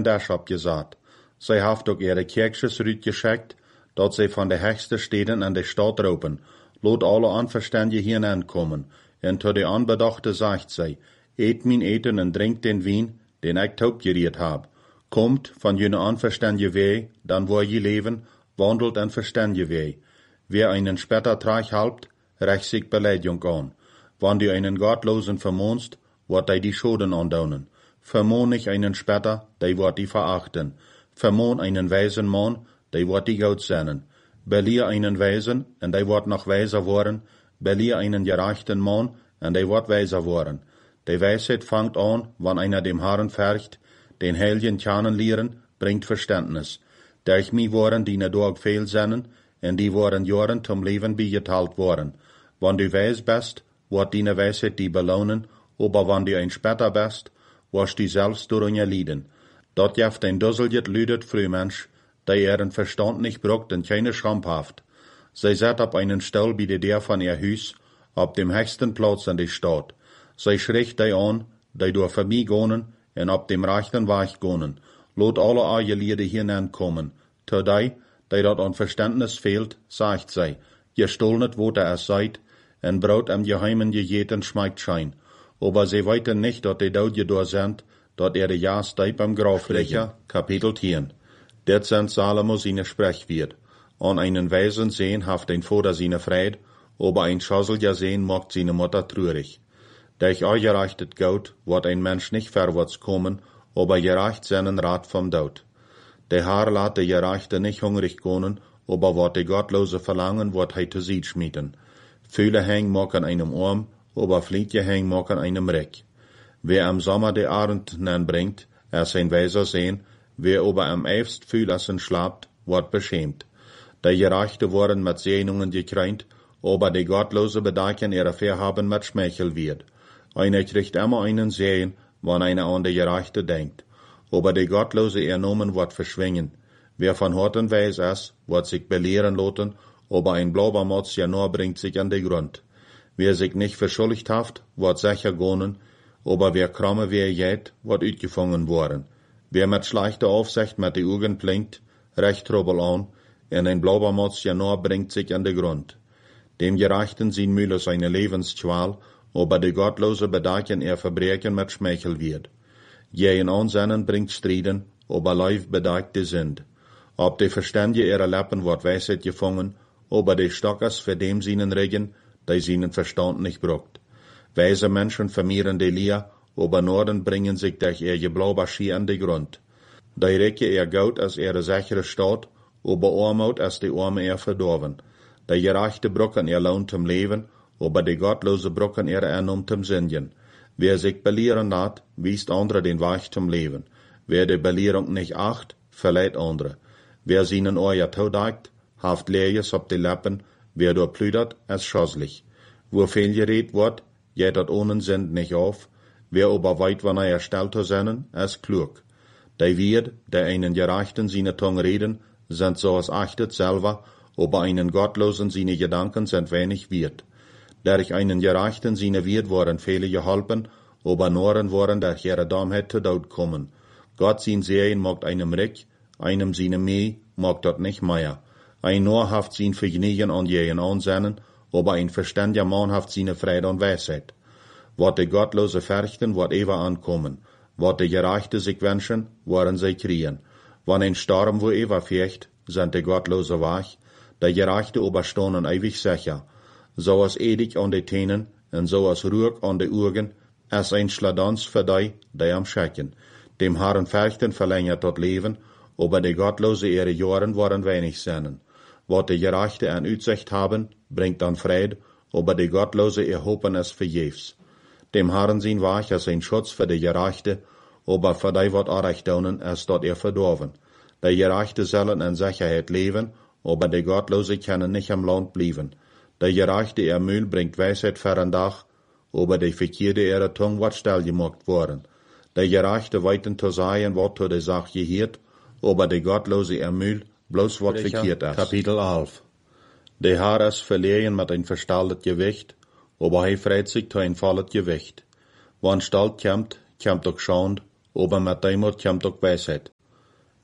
Dasch abgesagt. Sie haft auch ihre Kirches rütgeschickt, dat sie von de höchsten Städten an de Stadt roepen, lot alle Anverständige hineinkommen, en zu de Anbedachte sagt sie, eet mein Eten en drink den Wein, den ich taubgeriert hab. Kommt von jene Anverständige weh, dann wo je leben, wandelt en verständige weh. Wer einen später Treich halbt, rächt sich Beleidigung an. Wann du einen Gottlosen vermohnst, wird die Schoden andaunen. Vermohn nicht einen später, die wird die verachten. Vermohn einen weisen Mann, die wird die Gott sennen. Belier einen Weisen, und die wird noch weiser worden. Belier einen gerechten Mann, und die wird weiser worden. Die Weisheit fängt an, wann einer dem Herrn fercht, den Heiligen kennenlernen, bringt Verständnis. Durch mich waren die dadurch viel sennen, und die waren Jahren zum Leben beigeteilt worden. Wann du weis bist, wird deine Weisheit die belohnen, aber wenn du ein später bist, wirst du selbst durch ihr Lieden. Dort jaft ein dusselget lüdet Frühmensch, der ihren Verstand nicht bruckt und keine Schamphaft. Sie sat auf einen Stuhl bei der von ihr Hüs, auf dem höchsten Platz in der Stadt. Sie schricht die an, die durch vorbeigehen, und auf dem rechten Weg gehen. Lot alle eure Lieder hineinkommen. Zu die dort an Verständnis fehlt, sagt sie, ihr stolnet, wo es seid, en Brot am Geheimen gejeten schmeckt schein. Aber sie weiten nicht, dass die dort gedor sind, dort ihre Jahrsteib am Graf liegen. Kapitel 10. Det sind Salomo seine Sprechwort. An einen Weisen sehen haft ein Vater seine Freude, aber ein Schosselja sehen macht seine Mutter traurig. Durch euch gerechtet Gott wird ein Mensch nicht vorwärts kommen, aber gerecht seinen Rat vom Tod. Der Herr lässt der Gerechte nicht hungrig gehen, aber wird der Gottlose verlangen, wird er zu sich schmieden. Viele hängen mag an einem Arm, aber flietje hängen mag an einem Reck. Wer am Sommer der Abend bringt, ein Weiser sehen, wer aber am Eifst Fühlersen schlapt, wird beschämt. Die Gerechte worden mit Segnungen gekrönt, aber die Gottlose bedecken ihre Verhaben mit Schmeichel wird. Einer kriegt immer einen Sehen, wann einer an die Gerechte denkt. Aber die Gottlose Ernomen wird verschwingen. Wer von Horten weiß es, wird sich belehren lassen, aber ein Blaubermotz ja nur bringt sich an den Grund. Wer sich nicht verschuldigt haft, wird sicher gehen, aber wer kramme wer jät, wird uitgefangen worden. Wer mit schlechter Aufsicht mit die Augen blinkt, recht Trouble an, und ein Blaubermotz ja nur bringt sich an den Grund. Dem Gerechten sind Mühle seine Lebensqual, aber die Gottlose bedecken ihr Verbrechen mit Schmeichel wird. Jeden Ansinnen bringt Striden, aber Leif bedeckt die Sünd. Ob die Verständige ihrer Lippen wird Weisheit gefangen, aber die Stockers für dem seinen Regen, die seinen Verstand nicht bruckt. Weise Menschen vermehren die Lehr, aber Norden bringen sich durch ihr Geblauberschi an den Grund. Die Recke ihr Gott als ihre sichere Stadt, aber Armut als die Arme ihr verdorben. Die Gerechte brucken ihr Lohn zum Leben, aber die Gottlose brucken ihre Ernum zum Sündigen. Wer sich belehren lässt, wiest andere den Weg zum Leben. Wer die Belehrung nicht acht, verleiht andere. Wer seinen Ohr todagt, haft Leerjes auf die Lippen, wer dort plüdert, es schosslich. Wo viel geredet wird, geht dat ohne Sinn nicht auf, wer aber weit wann er stellt zu sein, es klug. Die wird, der einen Gerechten seine Tongue reden, sind so als achtet selber, aber einen Gottlosen seine Gedanken sind wenig wert. Durch einen Gerechten seine Wirt waren viele geholpen, aber Noren waren durch ihre Dummheit zu Tod kommen. Gott sein Sehen mag einem Rick, einem seine Meh mag dort nicht mehr. Ein Noor haft sein Vergnügen an jeden Ansinnen, aber ein verständiger Mann haft seine Freude und Weisheit. Wat die Gottlose fürchten, wird ewig ankommen. Wat die Gerechte sich wünschen, werden sie kriegen. Wann ein Sturm wo ewig fürcht, sind die Gottlose wach, die Gerechte oberstonen ewig sicher. So als edig an die Tänen, und so als Ruhig an die Augen, als ein Schladans für die am Schrecken. Dem Herrn fürchten verlängert das Leben, aber die Gottlose ihre Jahren waren wenig seinen. Wat die Gerechte an Aussicht haben, bringt dann Fried, aber die Gottlose ihr Hopen es vergebens. Dem Herrn sein Wach als ein Schutz für die Gerechte, aber für die wird Recht daunen, als dort ihr verdorben. Die Gerechte sollen in Sicherheit leben, aber die Gottlose können nicht am Land bleiben. Der Gerechte ihr Mühl bringt Weisheit für ein Dach, aber die Verkehrte ihre Tongue wird stillgemacht worden. Der Gerechte weiten zu sagen, was zu der Sache gehört, aber die Gottlose ihr Mühl bloß wird verkehrt ist. Kapitel 11. Der Herr ist verliehen mit ein verstalltes Gewicht, aber er freut sich zu ein volles Gewicht. Wann Stalt kommt auch Schand, aber mit Demut kommt auch Weisheit.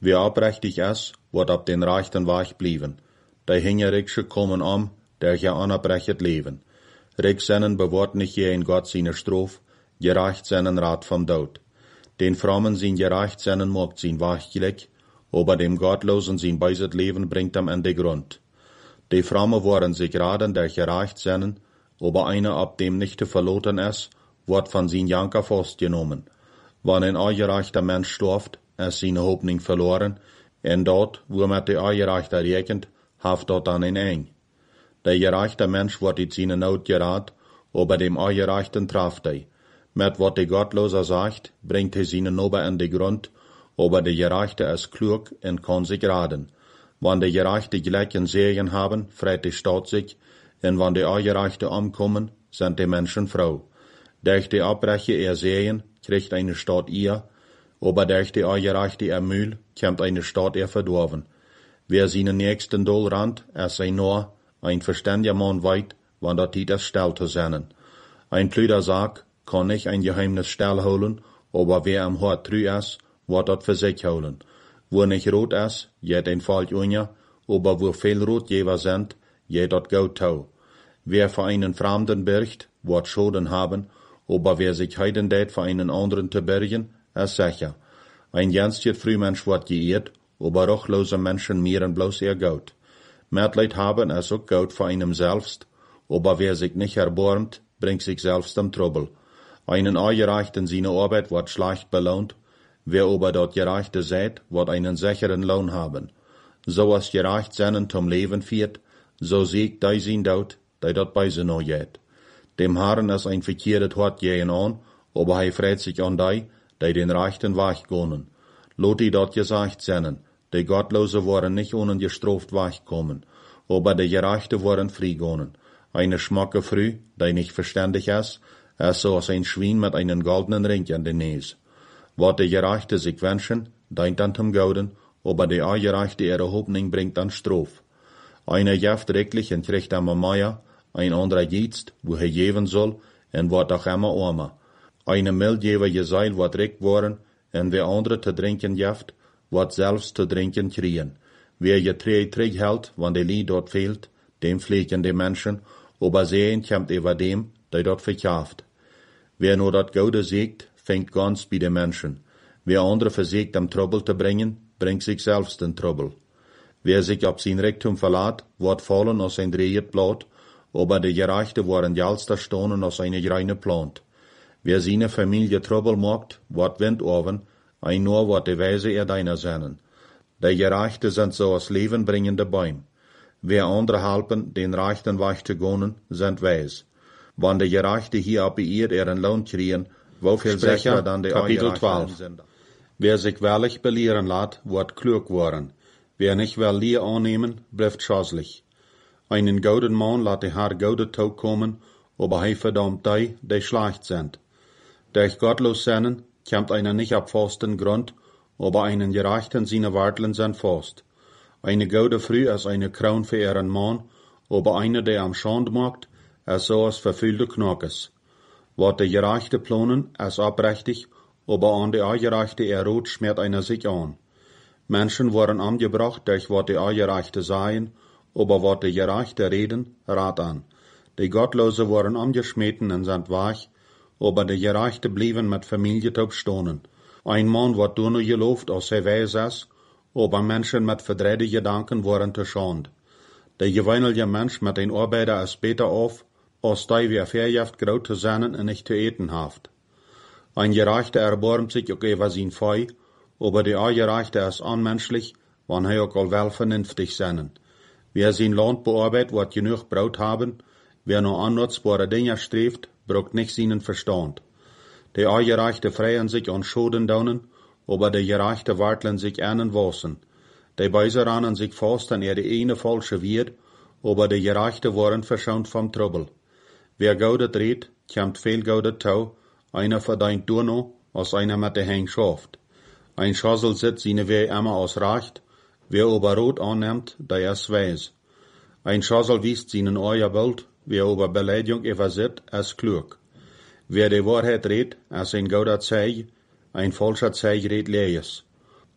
Wer abrechtig ist, wird ab den rechten Weg blieben. Die Hingerigsche kommen der ja anerbrechet leben. Rig seinen bewahrt nicht je in Gott seine Strof, gerecht seinen Rat vom Tod. Den Frommen sein gerecht seinen mogt sein Weg gleich, aber dem Gottlosen sein beiset Leben bringt am Ende Grund. Die Frommen waren sich raden, der gerecht seinen, aber einer ab dem nicht zu verloten ist, wird von sein Janker festgenommen. Wann ein ungerechter Mensch stirbt, ist seine Hoffnung verloren, und dort, wo mit der Ungerechte rechnet, haft dort dann ein Eng. Der gerechte Mensch wird in seine Not gerad, aber dem Ungerechten traft er. Mit wat der Gottlose sagt, bringt er seine Nobe an den Grund, aber der Gerechte ist klug und kann sich raden. Wann der Gerechte gleichen Segen haben, freut die Stadt sich, und wann die Ungerechte umkommen, sind die Menschen froh. Durch die Abbreche ihr Segen, kriegt eine Stadt ihr, aber durch die Ungerechte ihr Mühl, kommt eine Stadt ihr verdorben. Wer seinen nächsten Doll rannt, ist sein nur, ein verständiger Mann weit, wann der Tiet ist still zu sein. Ein Plüder sagt, kann nicht ein Geheimnis still holen, aber wer am Hort trü ist, wird dort für sich holen. Wo nicht rot ist, jet ein Falsch unja, aber wo viel Rotgeber sind, jet dort gut tau. Wer für einen Fremden birgt, wird Schulden haben, aber wer sich heiden tät für einen anderen zu bergen, ist sicher. Ein ganzes Frühmensch wird geehrt, aber ruchlose Menschen mehren bloß ihr Geld. Mitleid haben ist auch gut für einem selbst, aber wer sich nicht erbarmt, bringt sich selbst im Trouble. Einen Ungerechten seine Arbeit wird schlecht belohnt, wer aber dort Gerechte seht, wird einen sicheren Lohn haben. So als gerecht seinen zum Leben führt, so siegt dei sein Tod, dei dort bei sie noch jet. Dem Herrn ist ein verkehret Hort gehen an, aber freut sich an dei den rechten Weg gehen. Lot die dort gesagt seinen, die Gottlose waren nicht ohne gestraft wegkommen, aber die Gerechte waren frei gehen. Eine schmacke Früh, die nicht verständig ist so als ein Schwein mit einem goldenen Ring an den Näs. Wat die Gerechte sich wünschen, deint an zum Gauden, aber die Ungerechte ihre Hoffnung bringt an Strof. Einer jaft recklich und kriegt immer mehr, ein anderer jetzt, wo er geben soll, und wird auch immer armer. Eine Mildgeber Geseil wird recht worden, und wer andere zu trinken jaft, wird selbst zu trinken kriegen. Wer je träg hält, wann der Lied dort fehlt, dem pflegen die Menschen, aber sehen kommt über dem, der dort verkauft. Wer nur dat Gute siegt, fängt ganz bei den Menschen. Wer andere versiegt, am Trouble zu bringen, bringt sich selbst in Trouble. Wer sich auf sein Rektum verlässt, wird fallen aus ein drehet Blatt, aber die Gerechte waren jalster stonen aus eine reine Plant. Wer seine Familie Trouble macht, wird Wind oven, ein nur wird die Weise deiner sein. Die Gerechte sind so als lebenbringende Bäume. Wer andere helfen, den rechten Weg zu gehen, sind weis. Wann die Gerechte hier ab ihren Lohn kriegen, wofür sicher dann die Kapitel 12. Wer sich wahrlich belehren lässt, wird klug worden. Wer nicht will Lehr annehmen, bleibt schäßlich. Einen guten Mann lässt der Herr gute Tag kommen, aber er verdammt die schlecht sind. Durch gottlos sein, kommt einer nicht ab festen Grund, aber einen Gerechten seine Warteln sind fast. Eine gute Früh ist eine Kraun für ihren Mann, aber einer, der am Schand macht, ist so als verfüllte Knockes. Wat der Gerechte planen, ist abrechtig, aber an der Ungerechte Rot schmiert einer sich an. Menschen waren angebracht, durch wat der Ungerechte seien, aber wat der Gerechte reden, rat an. Die Gottlose waren angeschmeten und sind weich, aber die Gerechte blieben mit Familie taub stonen. Ein Mann wird nur gelobt, als er weis ist, aber Menschen mit verdrehte Gedanken waren zu schand. Der gewöhnliche Mensch mit den Arbeiter ist besser auf, als die wie verjaft graut zu sein und nicht zu eten haft. Ein Gerechter erbarmt sich auch über sein Fei, aber der Ungerechte ist unmenschlich, wann er auch all vernünftig sein. Wer sein Land bearbeitet, wird genug Brot haben, wer nur annutzbare Dinge strebt, braucht nicht seinen Verstand. Der Ungerechte freien sich an Schoden daunen, aber der Gerechte warteln sich einen Wassen. Die Beiser rannen sich fast an die eine falsche wird, aber der Gerechte waren verschont vom Trouble. Wer Gaudet redt, kommt viel Gaudet tau, einer verdient nur als einer mit der Heng schafft. Ein Schassel sitzt seine Weh immer aus Recht, wer aber Rot annimmt, der ist weis. Ein Schassel wiest seinen Euer Bild, wer aber Beleidigung übersieht, ist klug. Wer die Wahrheit redt, ist ein gauder Zeig, ein falscher Zeig redt Lees.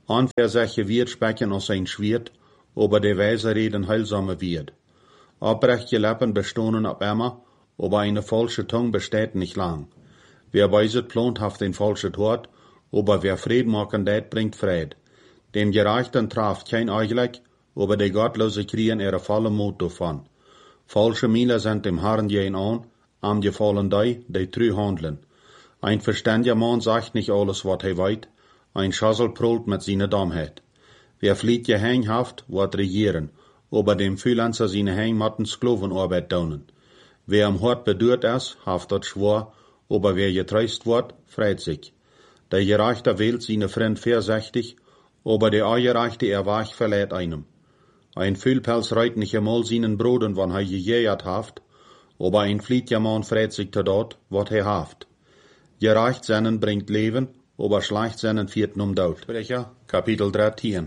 Anwer seche wird spekken als ein Schwert, aber de Weise reden heilsame wird. Abrechte Lippen bestonen ab immer, aber eine falsche Tongue besteht nicht lang. Wer weiset plant, haft ein falsches Wort, aber wer Fried machen det, bringt Fried. Dem Gerechten traft kein Eichleck, aber de Gottlose kriegen ihre volle Mut davon. Falsche Miele sind dem Herrn jen an, am gefallen die trü handeln. Ein verständiger Mann sagt nicht alles, wat hij weet, ein Schassel prollt mit seine Dummheit. Wer flieht je hänghaft, wat regieren, aber dem Freelancer seine Hängmatten Sklovenarbeit daunen. Wer am Hort bedürt ist, haft dat schwor, aber wer getreust wird, freit sich. Der Gerechte wählt seine Freund vorsichtig, aber der Ungerechte erwach verlädt einem. Ein Fühlpelz reit nicht einmal seinen Broden, wann er gejährt haft, aber ein flietiger Mann freit sich dort, wat er haft. Gerecht seinen bringt Leben, aber schlecht seinen vierten Tod. Sprecher, Kapitel 13.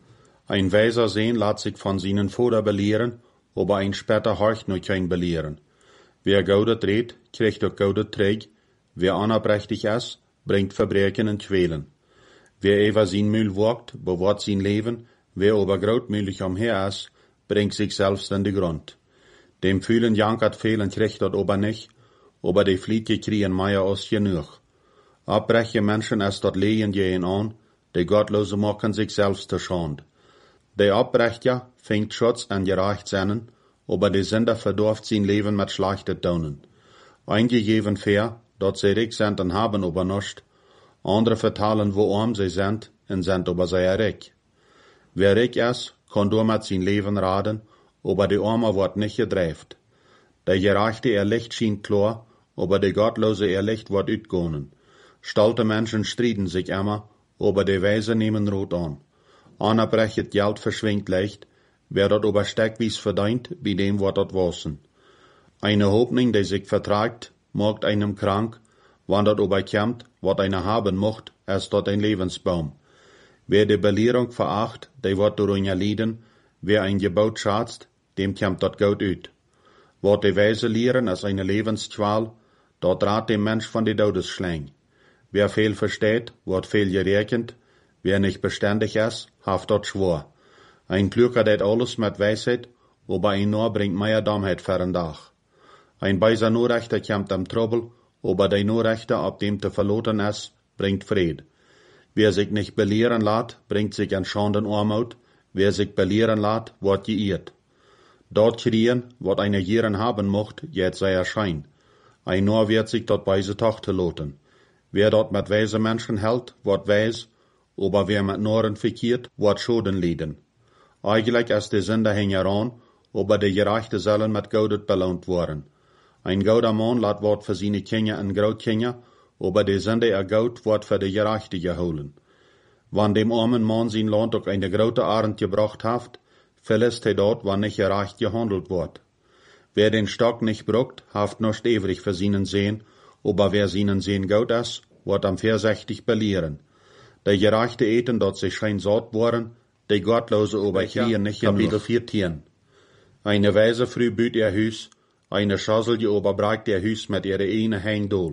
Ein weiser Sehn lässt sich von seinen Vater belehren, aber ein später horcht noch kein belehren. Wer Gaudet redt, kriegt auch Gaudet träg, wer unabrechtig ist, bringt Verbrechen und Quälen. Wer über sein Mühl wagt, bewahrt sein Leben, wer aber großmühlig umher ist, bringt sich selbst in die Grund. Dem fühlen jankert fehlen kriegt dort aber nicht, aber die Flietje kriegen mehr als genug. Abbreche Menschen ist dort lehen jehen an, die Gottlose machen sich selbst zur Schande. Der Abbrecher fängt Schutz an gerecht seinen, aber die Sünder verdorft sein Leben mit schlechten Tonen. Einige geben fair, dort sie reich sind und haben aber nicht, andere vertalen, wo arm sie sind, und sind aber sehr reich. Wer reich ist, kann damit sein Leben raden, aber die Arme wird nicht gedreift. Der Gerechte Licht schien klar, aber der Gottlose Licht wird utgehen. Stolte Menschen striden sich immer, aber die Weise nehmen Rot an. Einer brechet Geld verschwingt leicht, wer dort übersteckt wie's verdient, bei dem wird dort wassen. Eine Hoffnung, die sich vertragt, macht einem krank, wann dort überkommt, wat einer haben mocht, ist dort ein Lebensbaum. Wer die Belehrung veracht, der wird darunter leiden, wer ein Gebot schatzt, dem kommt dort gut ut. Wat die Weise lehren, ist eine Lebensqual, dort rat dem Mensch von die Todesschläng. Wer viel versteht, wird viel gerechnet, wer nicht beständig ist, haft dort schwor. Ein Klüger det alles mit Weisheit, aber ein Nur bringt mehr Dummheit für den Dach. Ein beiser Nurrechter kommt am Trouble, aber der Nurrechter, ab dem te verloren ist, bringt Fried. Wer sich nicht belehren lässt, bringt sich an Schande und Armut, wer sich belehren lässt, wird geirrt. Dort kriegen, wat eine Jieren haben mocht, jetzt sei erschein. Ein Nur wird sich dort weise Tochter loten. Wer dort mit weise Menschen hält, wird weis, aber wer mit Noren verkehrt, wird Schoden leiden. Eigentlich ist die Sünder hängeran, aber die Gerechte sollen mit Gaudet belohnt worden. Ein gauder Mann lässt Wort für seine Kinder und Großkinder, aber die Sünder Gaut wird für die Gerechte geholen. Wann dem armen Mann sein Land auch eine große Arend gebracht hat, verlässt er dort, wann nicht gerecht gehandelt wird. Wer den Stock nicht bruckt, haft noch ewig für seinen Sehen, aber wer seinen Sehen gut ist, wird am vorsichtig belehren. Die Gerechte eten, dort sie schein satt worden, die Gottlose aber kriegen nicht genug. Kapitel 14. Eine Weise früh büt ihr Hüs, eine Schassel die oberbreigt ihr Hüs mit ihrer eine Hängdol.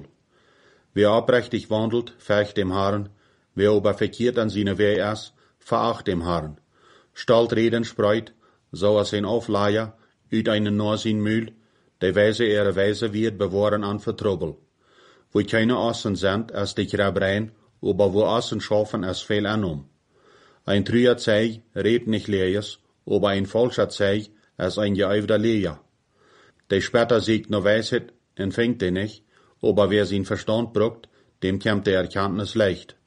Wer abrechtig wandelt, färcht dem Herrn, wer aber verkehrt an seine Weh ist, veracht dem Herrn. Stalt reden spreit, so als ein Aufleier, üt einen nur sein Mühl, der Weise ihre Weise wird bewahren an Vertrouble. Wo keine Assen sind, ist die Krabrein, aber wo Assen schaffen, ist viel anum. Ein trüer Zeig redet nicht leers, aber ein falscher Zeig ist ein geäufter Leer. Der später siegt nur Weisheit, empfängt den nicht, aber wer sein Verstand bruckt, dem kommt der Erkenntnis leicht.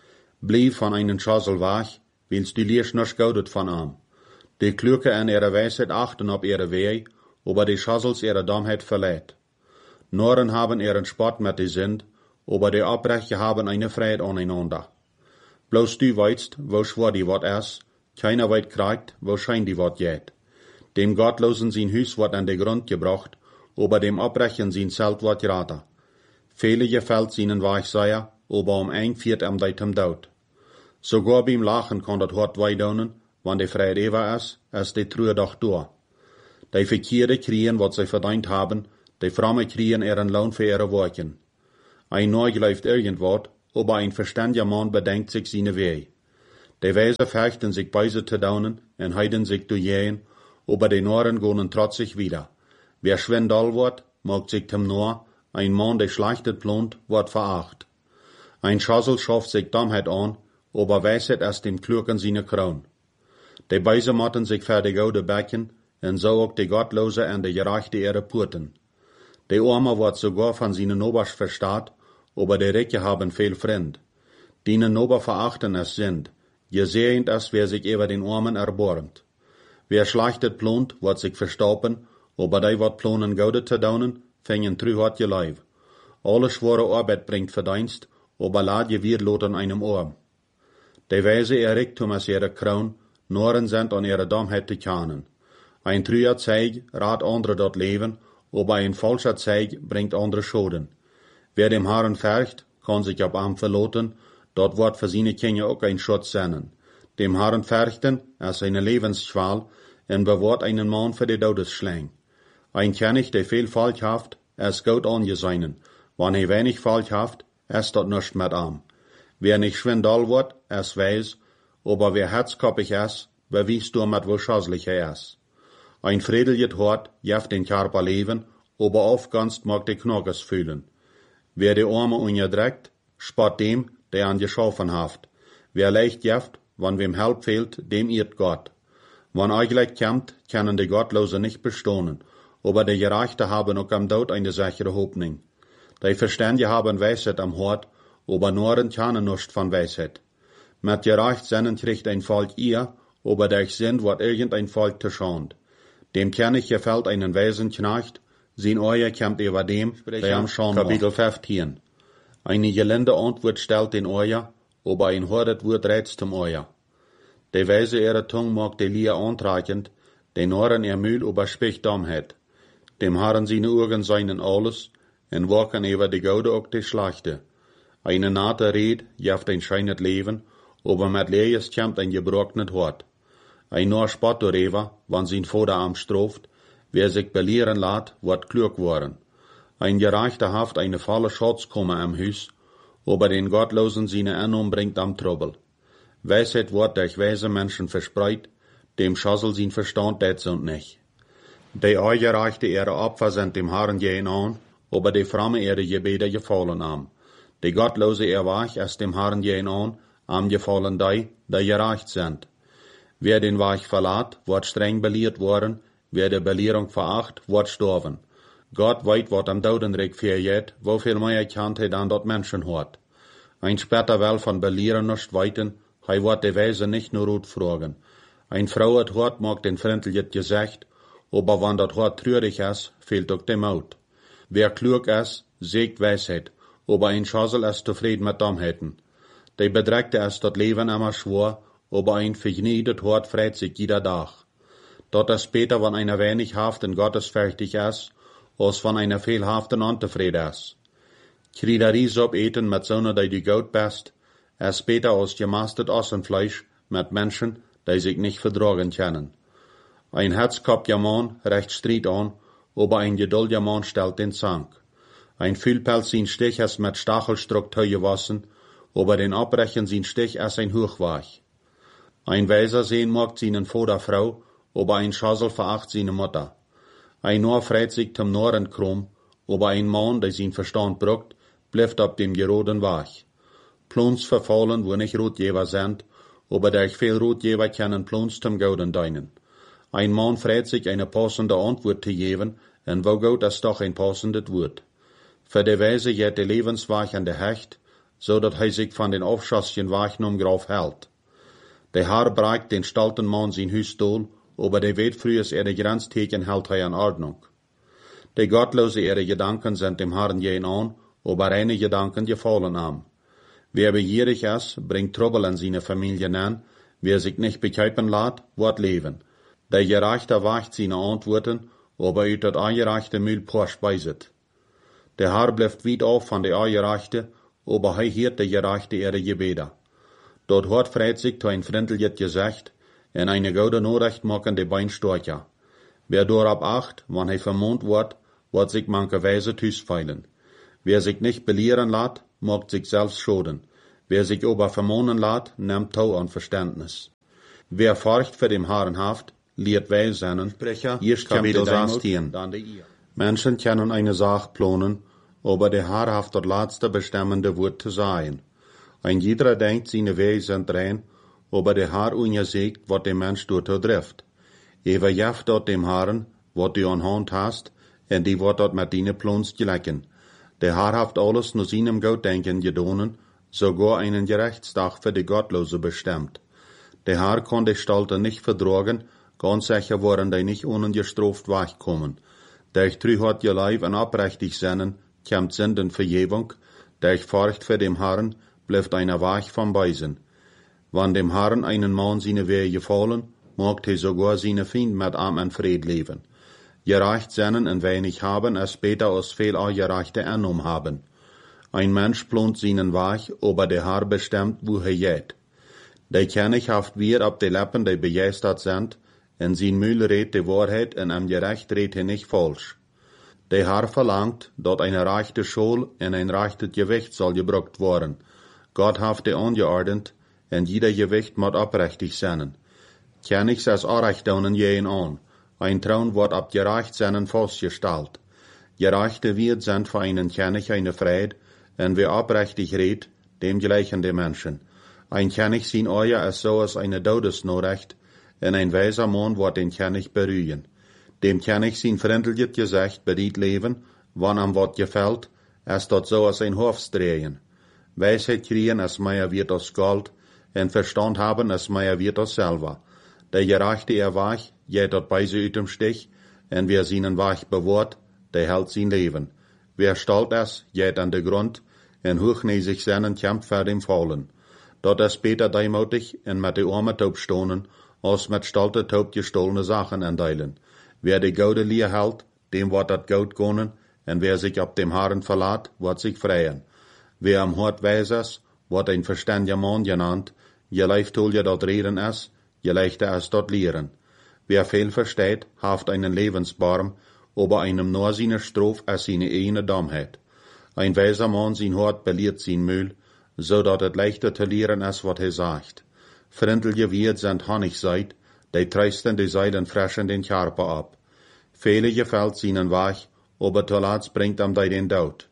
Blieb von einem Schassel wach, willst du liest noch gaudet von am. Die Klüge an ihrer Weisheit achten auf ihre Weh, aber die Schassels ihre Dummheit verleiht. Noren haben ihren Spott mit die Sind, aber die Abbrecher haben eine Freude aneinander. Bloß du weißt, wo schwor die Wort ist, keiner weit kriegt, wo schein die Wort geht. Dem Gottlosen sein Hüs wird an den Grund gebracht, aber dem Abbrechen sein Zelt wird geraten. Viele gefällt seinen Weichseier, aber ein Viert am deitem Tod. Sogar beim Lachen kann das Hort weidonen, wann die Freude ewig ist die Trühe doch durch. Die Verkehrte kriegen, was sie verdient haben, die Fromme kriegen ihren Lohn für ihre Worken. Ein Neu läuft irgendwas, aber ein verständiger Mann bedenkt sich seine Weh. Die Weise fechten sich beise te daunen en heiden sich du jähen, aber die Noren gonen trotzig wieder. Wer schwindal wordt, mogt sich tem Noor, ein Mann, der schlechtet plont, wordt veracht. Ein Schassel schafft sich Dummheit an, aber Weisheit erst dem Klugen seine Kroon. Die beise motten sich für die goude Becken, en so auch die Gottlose en die Gerechte ihre Purten. Die Arme wordt sogar von seinen Nobers verstaat, aber die Ricke haben viel Freund. Diene Nober verachten es sind, gesehend es, wer sich über den Armen erborgt. Wer schlechtet plont, wordt sich verstoppen, aber die wat plonen goude te daunen, fingen truhart je Leib. Alle schwere Arbeit bringt Verdienst, aber laat je weer loten einem Arm. Die Weise erregt um es ihre Kroon, Noren sind an ihre Dummheit te kennen. Ein trüher Zeig rät andere dort leben, aber ein falscher Zeig bringt andere Schoden. Wer dem Herrn färcht, kann sich auf ihm verloten, dort wird für seine Kinder auch ein Schutz sein. Dem Herrn färchten, als eine Lebensschwal, en bewahrt einen Mann für die Todesschläng. Ein König, der viel Falsch haft, es gut angesehen. Wann er wenig Falsch haft, es dort nicht mit ihm. Wer nicht schwindal wird, es weiß, aber wer herzkoppig ist, bewiest du mit wo schasslich er ist. Ein friedliches Hort jeft den Körper leben, aber aufganzt mag die Knockes fühlen. Wer die Arme unterdrückt, spart dem, der an geschaffen haft. Wer leicht jeft, wann wem Help fehlt, dem irrt Gott. Wann eigentlich kämmt, können die Gottlose nicht bestohnen, aber die Gerechte haben auch am Tod eine sichere Hoffnung. Die Verständige haben Weisheit am Hort, aber Noren kennen nicht von Weisheit. Mit gerecht Sinnen kriegt ein Volk ihr, aber durch Sinn wird irgendein Volk geschont. Dem König gefällt einen Waisenknecht, sein Euer kämmt über dem, der am Schau'n Kapitel 15. Eine gelinde Antwort stellt den Euer, aber ein hordet Wort rätst zum Euer. Die Weise ihre Tung mag die Lier antreichend, den Ohren ihr Mühl überspricht Dummheit. Dem Herrn seine Augen seinen alles, en wachen über die Gaude auch die Schlechte. Eine nate Red jeft ein scheinet Leben, aber mit Lees kämmt ein gebrochenet Hort. Ein nur Spott darüber, wann sein Vater am stroft, wer sich belehren lässt, wird klug worden. Ein Gerechter haft eine volle Schatz komme am Hus, aber den Gottlosen seine Ernung bringt am Trouble. Weisheit wird durch weise Menschen verspreit, dem Schassel sein Verstand det und nicht. Die Eugerechte ihre Opfer sind dem Herrn gehen an, aber die Fromme ihre Gebete gefallen am. Die Gottlose erwach es dem Herrn gehen an, am gefallen die gerecht sind. Wer den Weg verlässt, wird streng belehrt worden, wer die Belehrung veracht, wird sterben. Gott weit, wat am Totenreich verjet, wofür mehr kennt er dann dort Menschen hat. Ein später will von Belehren nicht weiten, er wird die Weise nicht nur gut fragen. Ein Frau hat hört, mag den freundliches gesagt, aber wenn das Hort trürig ist, fehlt auch der Mut. Wer klug ist, sägt Weisheit, aber ein Schassel ist zufrieden mit Dummheiten. Der Bedreckte ist das Leben immer schwer, aber ein vergniedet Hort freut sich jeder Tag. Dort ist später, wenn einer wenig haft und gottesfürchtig ist, als wenn einer viel haft und unzufrieden ist. Kriegerie sob eten mit Sonnen, die gut best, ist später als gemastet Ossenfleisch mit Menschen, die sich nicht vertragen können. Ein herzkopfger Mann recht Streit an, aber ein geduldiger Mann stellt den Zank. Ein Fühlpelz sin Stich ist mit Stachelstruck gewassen, aber den Abbrechen sin Stich ist ein Hochwach. Ein Weiser sehen mag seinen Vater Frau, aber ein Schassel veracht seine Mutter. Ein Noor freit sich zum Noren krumm, aber ein Mann, der sein Verstand bruckt, bleibt auf dem geroden Weg. Plons verfallen, wo nicht Rotgeber sind, aber durch viel Rotgeber können Plons zum Gouden dienen. Ein Mann freit sich eine passende Antwort zu geben, und wo gut ist doch ein passendes Wort. Für die Weise geht der Lebensweg an der Hecht, so dass er sich von den aufschassigen Wachen Graf hält. Der Herr brägt den stolten Mann sein Hüstol, aber der weet frühes ihre Grenztheken hält er in Ordnung. Die Gottlose ihre Gedanken sind dem Herrn gehen an, aber reine Gedanken gefallen am. Wer begierig ist, bringt Trouble an seine Familie an, wer sich nicht bekäupen lässt, wird leben. Der Gerechte wacht seine Antworten, aber ut das Ungerechte Mühl speiset. Der Herr bleibt weit auf von der Ungerechte, aber er hört der Gerechte ihre Gebete. Dort hat freit sich zu ein freundliches Gesicht, en eine gute Nachricht machen die Bein stärker. Wer darauf acht, wann er vermont wird sich manche Weise tüsfeilen. Wer sich nicht belehren lässt, mag sich selbst schoden. Wer sich aber vermonen lässt, nimmt Tau an Verständnis. Wer Furcht für dem Herrn haft, lehrt weis seinen. Erst Kapitel 16. Menschen können eine Sache planen, aber der Herr haft das letzte bestimmende Wort zu sein. Ein jeder denkt, seine Wege sind rein, aber der Herr ungesegt, was der Mensch dort trifft. Ewer jaft dort dem Herrn, wat du an Hand hast, en die wordt dort mit deine Plans gelecken. Der Herr haft alles nur seinem Gottdenken gedonen, sogar einen Gerechtstag für die Gottlose bestimmt. Der Herr kann die Stalte nicht verdragen, ganz sicher waren die nicht ungestraft wegkommen. Der trü hat ihr Leib en abrechtig sinnen, kämmt Sünden Vergebung, der Furcht für dem Herrn, bleibt einer Weg vom Beisen. Wann dem Herrn einen Mann seine Wege gefallen, mag er sogar seine Fiend mit Arm und Fried leben. Gerecht sinnen und wenig haben, es später als viel Gerechte angenommen haben. Ein Mensch plant seinen Weg, aber der Herr bestimmt, wo er geht. Der König haft wir ab den Lippen, die begeistert sind, in sein Mühl redet die Wahrheit, und am Gerecht redet er nicht falsch. Der Herr verlangt, dass eine rechte Schule und ein rechtes Gewicht soll gebraucht werden. Gott haft die angeordnet, und jeder Gewicht muss abrechtig sein. König saß Anrechnungen jeden an. Ein Traun wird ab gerecht seinen festgestellt. Gerechte wird sind für einen König eine Freude, und wer abrechtig redet, dem gleichen die Menschen. Ein König sein Euer ist so als eine Todesnachricht, und ein weiser Mann wird den König berühren. Dem König sein freundliches Gesicht bereit leben, wann am Wort gefällt, es dort so als ein Hofsdrehen. Weisheit kriegen, es mehr wird als Gold, und Verstand haben, es mehr wird als Silber. Der Gerechte Weg, geht dort bei sie dem Stich, und wer seinen Weg bewahrt, der hält sein Leben. Wer stolz ist, geht an den Grund, und hochnäsig seinen kämpft für dem Fallen. Dort ist Peter demutig und mit der armen Taub stohnen, als mit stolzer Taub gestohlene Sachen enteilen. Wer die Gaude lier hält, dem wird das Gaut gönnen, und wer sich auf dem Herrn verlässt, wird sich freien. Wer am Hort weis ist, wird ein verständiger Mann genannt, je leicht hol je dort reden ist, je leichter ist dort lehren. Wer viel versteht, haft einen Lebensbaum, aber einem nur seine Strophe als seine eine Dummheit. Ein weiser Mann sein Hort beliert sein Mühl, so dat het leichter zu lehren ist, was er sagt. Freundliche Wirt sind Honig seid, die treisten die Seilen freschen den Körper ab. Viele gefällt seinen Weg, aber zuletzt bringt am den Tod.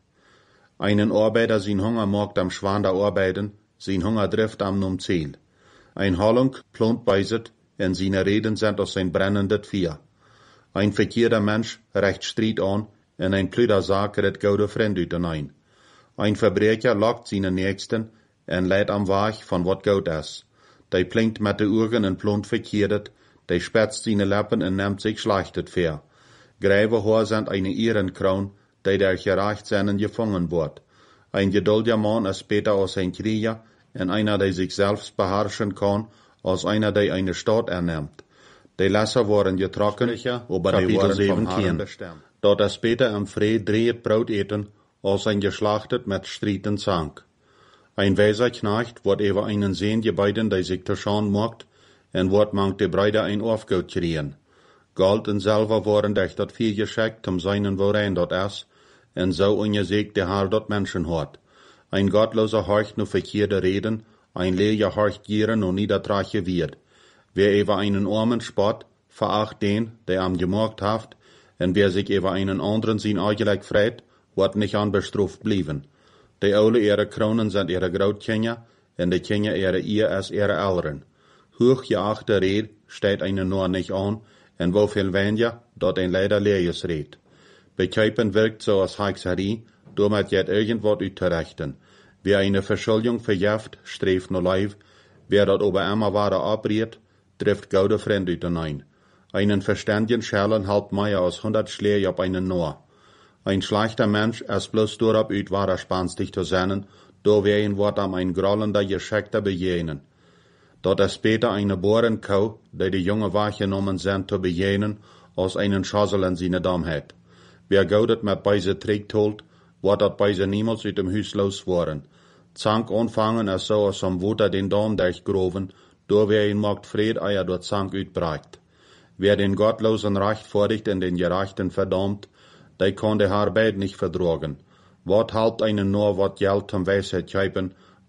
Einen Arbeiter sein Hunger mag am Schwander arbeiten, sein Hunger trifft am num Ziel. Ein Hollung plant beiset, und seine Reden sind aus sein brennendes Vier. Ein verkehrter Mensch recht Streit an, und ein plüder Sack redt gaude Freund hinein. Ein Verbrecher lockt seine Nächsten, und leidt am Weg von wat gut ist. Der plinkt mit de Augen und plant verkehrt, der spetzt seine Lippen und nimmt sich schlechtet fair. Gräve Haar sind eine Ehrenkroon, die der gerecht seinen gefangen wird. Ein geduldiger Mann ist später als ein Krieger, und einer, der sich selbst beherrschen kann, als einer, der eine Stadt ernimmt. Die Lässer waren getrocken, aber die waren vom Herrn bestimmt. Dort ist später am Fried dreht Brot eten, als ein geschlachtet mit Streiten Zank. Ein weiser Knecht wird über einen Sehn gebeiden, der sich zu schauen macht, und wird mangt die Brüder ein Aufgaut kriegen. Gold und Silber waren durch dat viel geschickt, seinen worein dort ist, und so ungesegt der Herr dort Menschen hat. Ein gottloser horcht nur verkehrte Reden, ein leger horcht gieren und niedertrache wird. Wer über einen armen spott, veracht den, der am gemerkt haft, und wer sich über einen anderen sein eigentlich freit, wird nicht anbestraft blieben. Die Ole ihre Kronen sind ihre Grootkinder, und die Kinder ihre Ehe als ihre Eltern. Hochgeachte Red steht einen nur nicht an, und wo viel weniger, dort ein leider leeres Red. Bekäupen wirkt so als Hexerie, damit jet irgendwas utzurechten. Wer eine Verschuldung verjäft, streeft nur Leib, wer dort aber immer weiter abriert, trifft gaude Freunde hinein. Einen verständigen Scherlen halt mehr als 100 Schläge auf einen nur. Ein schlechter Mensch ist bloß durab ut wahrer spanstig zu sein, do wen wird am ein grollender Geschickter begegnen. Dort ist später eine Bohrenkau, die junge wahrgenommen sind zu begegnen, als einen Schassel in seine Dummheit. Wer gaudet mit beise trägt holt, wird dort beise niemals ut dem Hüs los worden. Zank anfangen ist so, als am Wutter den Damm durchgroven, do wer ihn mag Fried eier dort Zank utbreicht. Wer den Gottlosen rechtfertigt und den Gerechten verdammt, der kann der Herr beid nicht verdragen. Wat halt einen nur wat Geld zum Weisheit geben,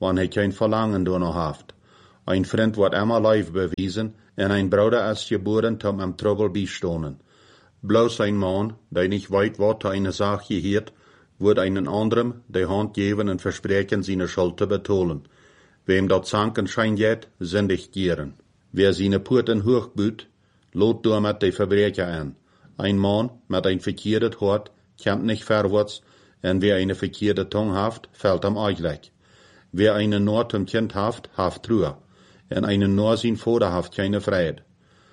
wann hij kein Verlangen danach haft. Ein Freund wordt immer lief bewiesen, en ein Bruder ist geboren, um am Trouble bijstonen. Bloß ein Mann, der nicht weit wat eine Sache hielt, wird einen anderen die Hand geben und versprechen, seine Schuld zu betonen. Wem dat Zanken scheint jet, sündig gieren. Wer seine Purten hochbüht, lot damit die Verbrecher an. Ein Mann mit ein verkehrtes Hort kommt nicht vorwärts, und wer eine verkehrte Tongue haft, fällt am Eichleck. Wer einen nur zum Kind haft Ruhe, und einen nur sein Vater haft keine Freiheit.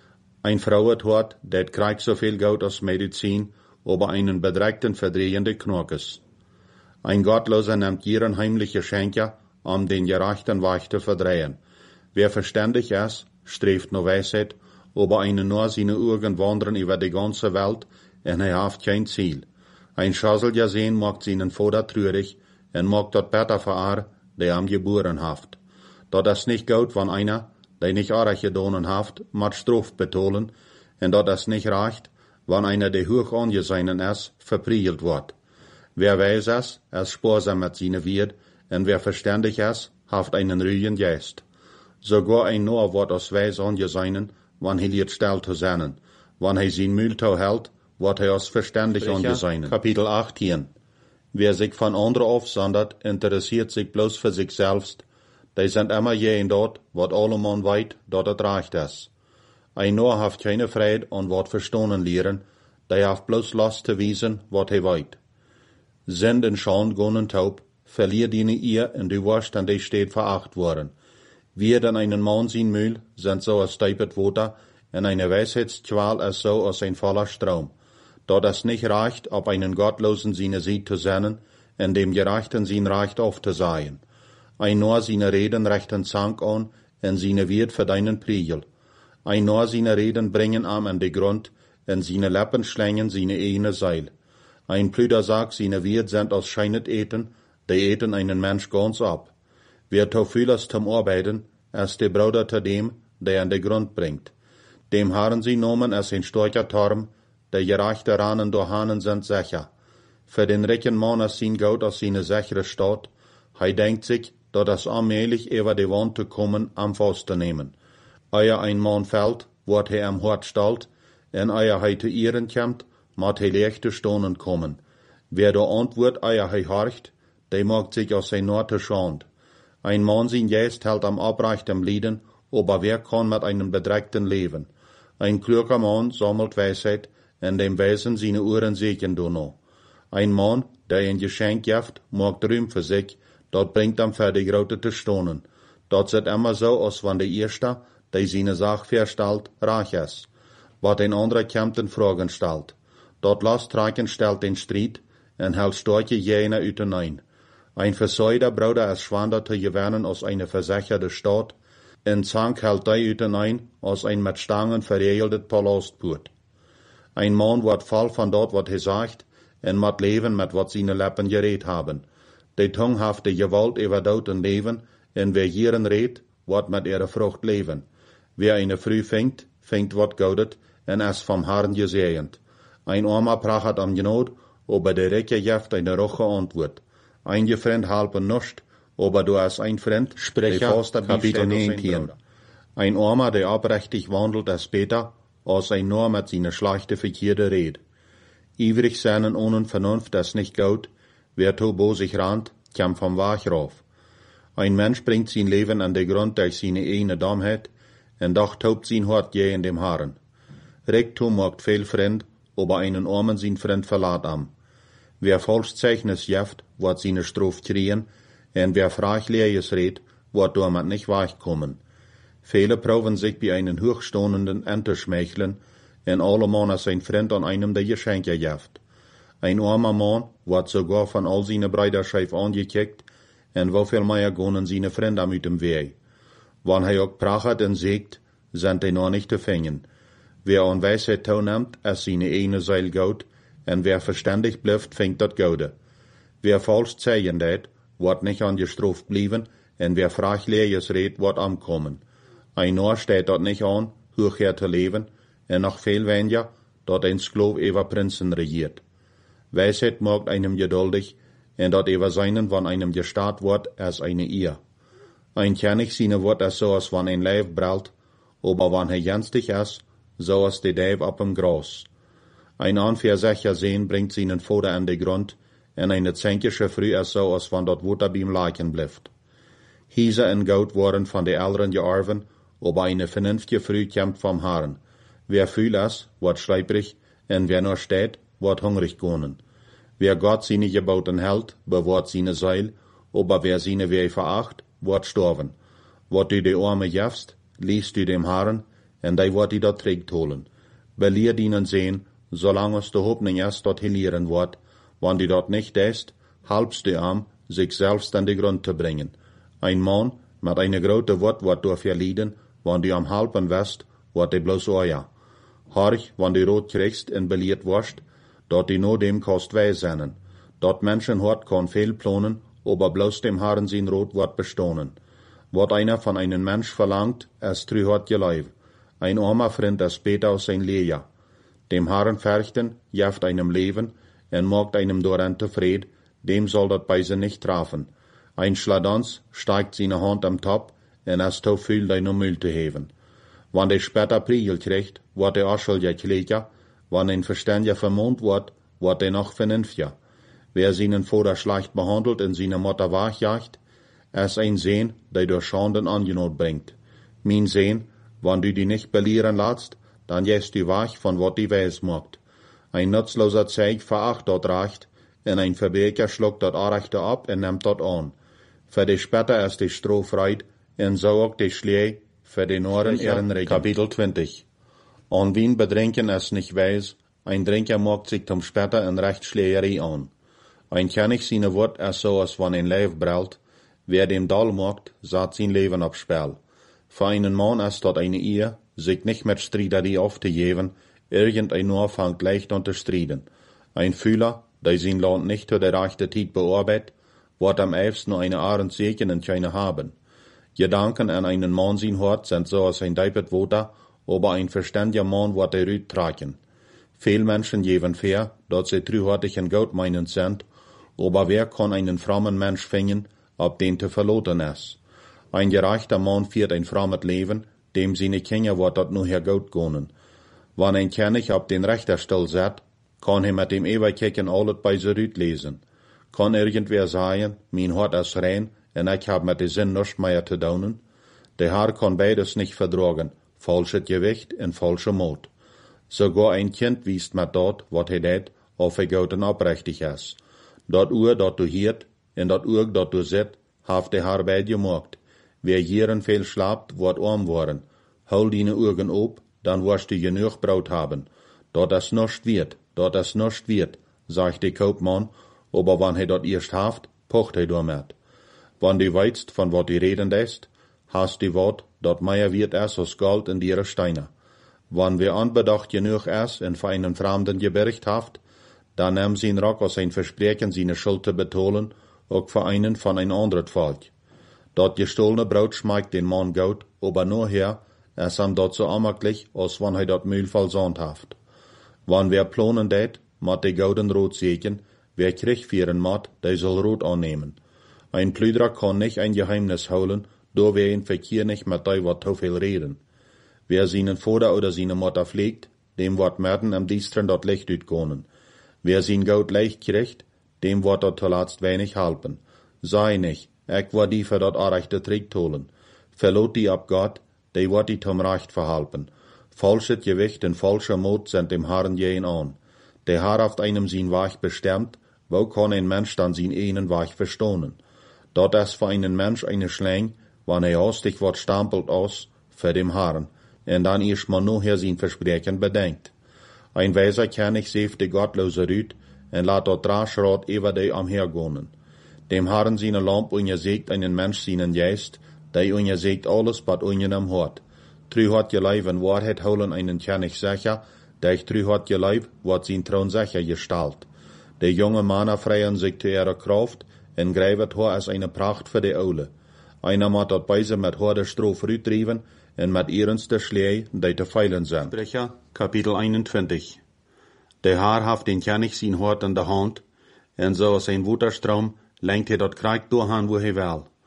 Ein Frauenhort, det kriegt so viel Geld als Medizin, aber einen bedreckten verdrehende Knorkes. Ein Gottloser nimmt ihren heimliche Schenker, den gerechten Weg zu verdrehen. Wer verständig ist, strebt nur Weisheit, aber einen nur seine Augen wandern über die ganze Welt, und er hat kein Ziel. Ein Schasselja sehen macht seinen Vater traurig, und macht dort besser für der am geboren haft. Dat ist nicht gut, wenn einer, der nicht Arach gedonen haft, mit Straf betonen, und dat ist nicht recht, wenn einer, der hoch angesehen ist, verprielt wird. Wer weiß es sparsam mit seine Wirt, und wer verständig ist, haft einen ruhigen Geist. Sogar ein Noah wird als weis angesehen, wann er liet still zu sein. Wann er sein Mühltau hält, wird er als verständig angesehen. Kapitel 18. Wer sich von anderen aufsondert, interessiert sich bloß für sich selbst. Die sind immer jeden dort, wat allemann weit, dort es recht ist. Ein Noah haft keine Freude und wird verstohnen lehren, der haft bloß Last zu wiesen, wat er weit. Sind in Schand gonnen taub, verliert ihnen ihr, und du wirst an die steht veracht worden. Wir denn einen Mann sein Mühl, sind so als steipet Water, und eine Weisheitsqual ist so als ein voller Strom. Dort es nicht reicht, ob einen Gottlosen seine Sieg zu senden, und dem Gerechten sein Recht aufzusehen. Ein nur seine Reden rechten Zank an, und seine Wirt für deinen Priegel. Ein nur seine Reden bringen am an die Grund, und seine Lippen schlängen seine eine Seil. Ein Plüder sagt, seine Wirt sind als scheinet eten, die eten einen Mensch ganz ab. Wer to vieles zum Arbeiten, ist der Bruder zu dem, der an den Grund bringt. Dem haben sie nomen als ein starker Turm, der gerechte Ranen durch Hahnen sind sicher. Für den reichen Mann ist sein Geld als seine sichere Stadt. Hij denkt sich, dat es allmählich über die Wand zu kommen, am Faust zu nehmen. Eer ein Mann fällt, wird er am Hort stalt, en eer hij zu ihren kommt, mat hij leichte Stonen kommen. Wer da antwort eer hij horcht, der macht sich aus sein Norte schand. Ein Mann sein Geist hält am abreichten Lieden, aber wer kann mit einem Bedreckten leben? Ein kluger Mann sammelt Weisheit, en dem Wesen seine Ohren sehen no. Ein Mann, der ein Geschenk gibt, macht Ruhm für sich, dort bringt am für die Grote zu stonen. Dort sieht immer so, als wenn der Erste, der seine Sache verstellt, reich ist. Wat ein anderer kommt in Fragen stellt. Dort lasst Traken stellt den Streit, en hält starke Jäner ütenein. Ein versäuder Bruder ist schwander zu gewinnen als eine versicherte Stadt, en Zank hält die ütenein als ein mit Stangen verriegeltes Palastput. Ein Mann wird voll von dort, wat er sagt, en mat leben mit wat seine Lippen geredet haben. Die Tongue haft die Gewalt über Tod und Leben, en wer hierin redet, wird mit ihrer Frucht leben. Wer eine Früh fängt wat goudet, en ist vom Herrn gesegnet. Ein Armer prachet am Genot, aber der Recke jeft eine roche Antwort. Ein Freund halpen nicht, aber du hast ein Freund, Sprecher, Kapitel 19. Ein Armer, der abrechtig wandelt, ist besser, als ein nur mit seiner schlechte verkehrte Red. Ivrig seinen ohne Vernunft ist nicht gut, wer to bo sich rannt, kam vom Weg rauf. Ein Mensch bringt sein Leben an den Grund durch seine eine Dummheit, und doch tobt sein Hort je in dem Haaren. Rektum macht viel Freund, aber einen Armen sein Freund verlat am. Wer falsch Zeichnis jeft, wird seine Strophe kriegen, und wer Frachlehes redet, wird damit nicht weichkommen. Viele proben sich bei einen hochstonenden Enterschmeicheln, und alle Mann ist ein Freund an einem der Geschenke jeft. Ein armer Mann wird sogar von all seine Brüder scheif angekickt, und wieviel mehr gonnen seine Freunde mit dem Weg. Wann er auch prachet und sägt, sind die noch nicht zu fängen. Wer an Weisheit teilnimmt, ist seine eine Seil Gold, und wer verständig bleibt, fängt das Gode. Wer falsch zeigen det, wird nicht angestraft blieben, und wer frachlehes redet, wird ankommen. Ein Nor steht dort nicht an, hochher zu leben, und noch viel weniger, dort ein Sklav über Prinzen regiert. Weisheit macht einem geduldig, und dort über seinen, wann einem gestaat wird, als eine Ehe. Ein König seine Wort is zoals wann een lijf bralt, aber wann hij jenstig is, zoals de dijf op hem gras. Ein onverzecher Sehen bringt seinen Vater an den Grund, en eine zänkische Früh is zoals wann dort Water beim Leichen blijft. Hiese en Goud worden von de Älteren gearven, aber eine vernünftige Früh kämpft vom Herrn. Wer fühl is, wird schleiprig, en wer nur steht, wird hungrig gonen. Wer Gott seine Geboten hält, bewahrt seine Seil, aber wer seine Wege veracht, wird sterben. Wat du de Arme jefst, liest du dem Herrn, en die wird die dort trägt holen. Beleer dienen sehen, solange es de Hoffnung ist, dort helieren wird, wann die dort nicht ist, halbst du am, sich selbst an den Grund zu bringen. Ein Mann mit einer großen Wort wird durch verlieden, wann du am halben west, wird die bloß euer. Horch, wann du rot kriegst en beliert wirst, dort die nur dem kost weh seinen. Dort Menschenhort kann viel planen, aber bloß dem Herrn sein Rot wird bestohnen. Wat einer von einem Mensch verlangt, es trühort geleib. Ein armer Freund es später aus sein Lehr. Dem Herrn färchten, jeft einem Leben, en mogt einem doran zufried, dem soll dat bei sie nicht trafen. Ein Schladons steigt seine Hand am Top, en es to viel dein Müll zu heben. Wann der später Priegel kriegt, wird der Aschel gekläger, wann ein Verständiger vermont wird er noch vernünftiger. Wer seinen Vater schlecht behandelt und seine Mutter wachjagt, es ein Sehn, der durch Schanden Angenot bringt. Mein Sehn, wann du die nicht belieren lässt, dann jäst du wach von wat die Weis macht. Ein nutzloser Zeig veracht dort recht, und ein Verbrecher schluckt dort Arechte ab und nimmt dort an. Für die später ist die Stroh freit, und so auch die Schlee, für die Norden ihren Regen. Kapitel 20. An Wien bedrinken es nicht weiß, ein Trinker macht sich zum später in Rechtsschlägerei an. Ein König seine Wort ist so, als wann ein Leib brellt, wer dem Dall macht, sagt sein Leben aufs Spiel. Für einen Mann ist dort eine Ehe, sich nicht mit Streiterei aufzugeben, irgendein nur fängt leicht an zu streiten. Ein Fühler, der sein Land nicht zu der rechten Zeit bearbeitet, wird am ehesten nur eine Arendsegen und keine haben. Gedanken an einen Mann sein Hort sind so als ein Deipet Woter, aber ein verständiger Mann wird er rüt tragen. Viel Menschen geben fair, dort sie trühortig und gut meinend sind, aber wer kann einen frommen Mensch finden, ob den zu verloten ist? Ein gerechter Mann führt ein frommes Leben, dem seine Kinder wird dort nur her gut gehen. Wenn ein König auf den Richterstuhl sitzt, kann er mit dem Eberkicken alles bei sich rüt lesen. Kann irgendwer sagen, mein Hort ist rein, und ich hab mit dem Sinn nichts mehr zu tun? Der Herr kann beides nicht vertragen, falsches Gewicht und falscher Mut. Sogar ein Kind wiest mit dort, wat er det, of er gut und oprechtig ist. Dat Uhr, dat du hiert, en dat Uhr, dat du sit, haft der Herr bei dir gemacht. Wer hieren viel schlapt, wird arm worden. Hol deine Augen op, dann wirst du genug Brot haben. Dat es nischt wird, sagt der Kaufmann, aber wann er dat erst haft, pocht er damit. Wann du weißt, von wat du reden ist, hast du wat, dat mehr wird es als Gold in ihre Steine. Wann wir anbedacht genug es in für einen Fremden gebericht haft, dann nahm sie ihn Rock aus ein Versprechen, seine Schuld zu betonen, auch für einen von ein anderes Volk. Dat gestohlene Brot schmeckt den Mann gut, aber nur her, es am dort so amaglich, als wann er dat Mühl versandt haft. Wann wer planen det, mat de gouden Rot sägen, wer Krieg führen mat, der soll Rot annehmen. Ein Plüderer kann nicht ein Geheimnis holen, do wer in Verkehr nicht mit dei wat zu viel reden. Wer seinen Vater oder seine Mutter pflegt, dem wird Merten am Dienstren dort Licht utgonen. Wer sein Geld leicht kriegt, dem wird dort zuletzt wenig halpen. Sei nicht, ich wird die für dort arechte Trick holen. Verlot die ab Gott, die wird die zum Recht verhalten. Falsches Gewicht und falscher Mut sind dem Herrn jeden an. Der Herr haft einem sein Weg bestimmt, wo kann ein Mensch dann sein einen Weg verstohnen? Dort ist für einen Mensch eine Schläng, wann er hastig wird stampelt aus, für dem Herrn, und dann erst mal nur her sein Versprechen bedenkt. Ein weiser König säft die gottlose Rüt, und lat dort Draschrot über die amhergonen. Dem Herrn seine Lamp ungesägt einen Mensch seinen Geist, der ungesägt alles, was ungenem hort. Trü hat je Leib in Wahrheit holen einen König sicher, der trü hat je Leib, wat sein Thron sicher gestalt. Die junge Männer freien sich zu ihrer Kraft, und greift Haar als eine Pracht für die Oule. Einer mat dort beise mit Haar der Stroh rütrieben, und mit ihrens der Schlee, die zu feilen sind. Sprecher, Kapitel 21. Der Herr haft den König sein Hort in der Hand, und so aus ein Wuterstrom lenkt dort Krieg durchhan, wo will.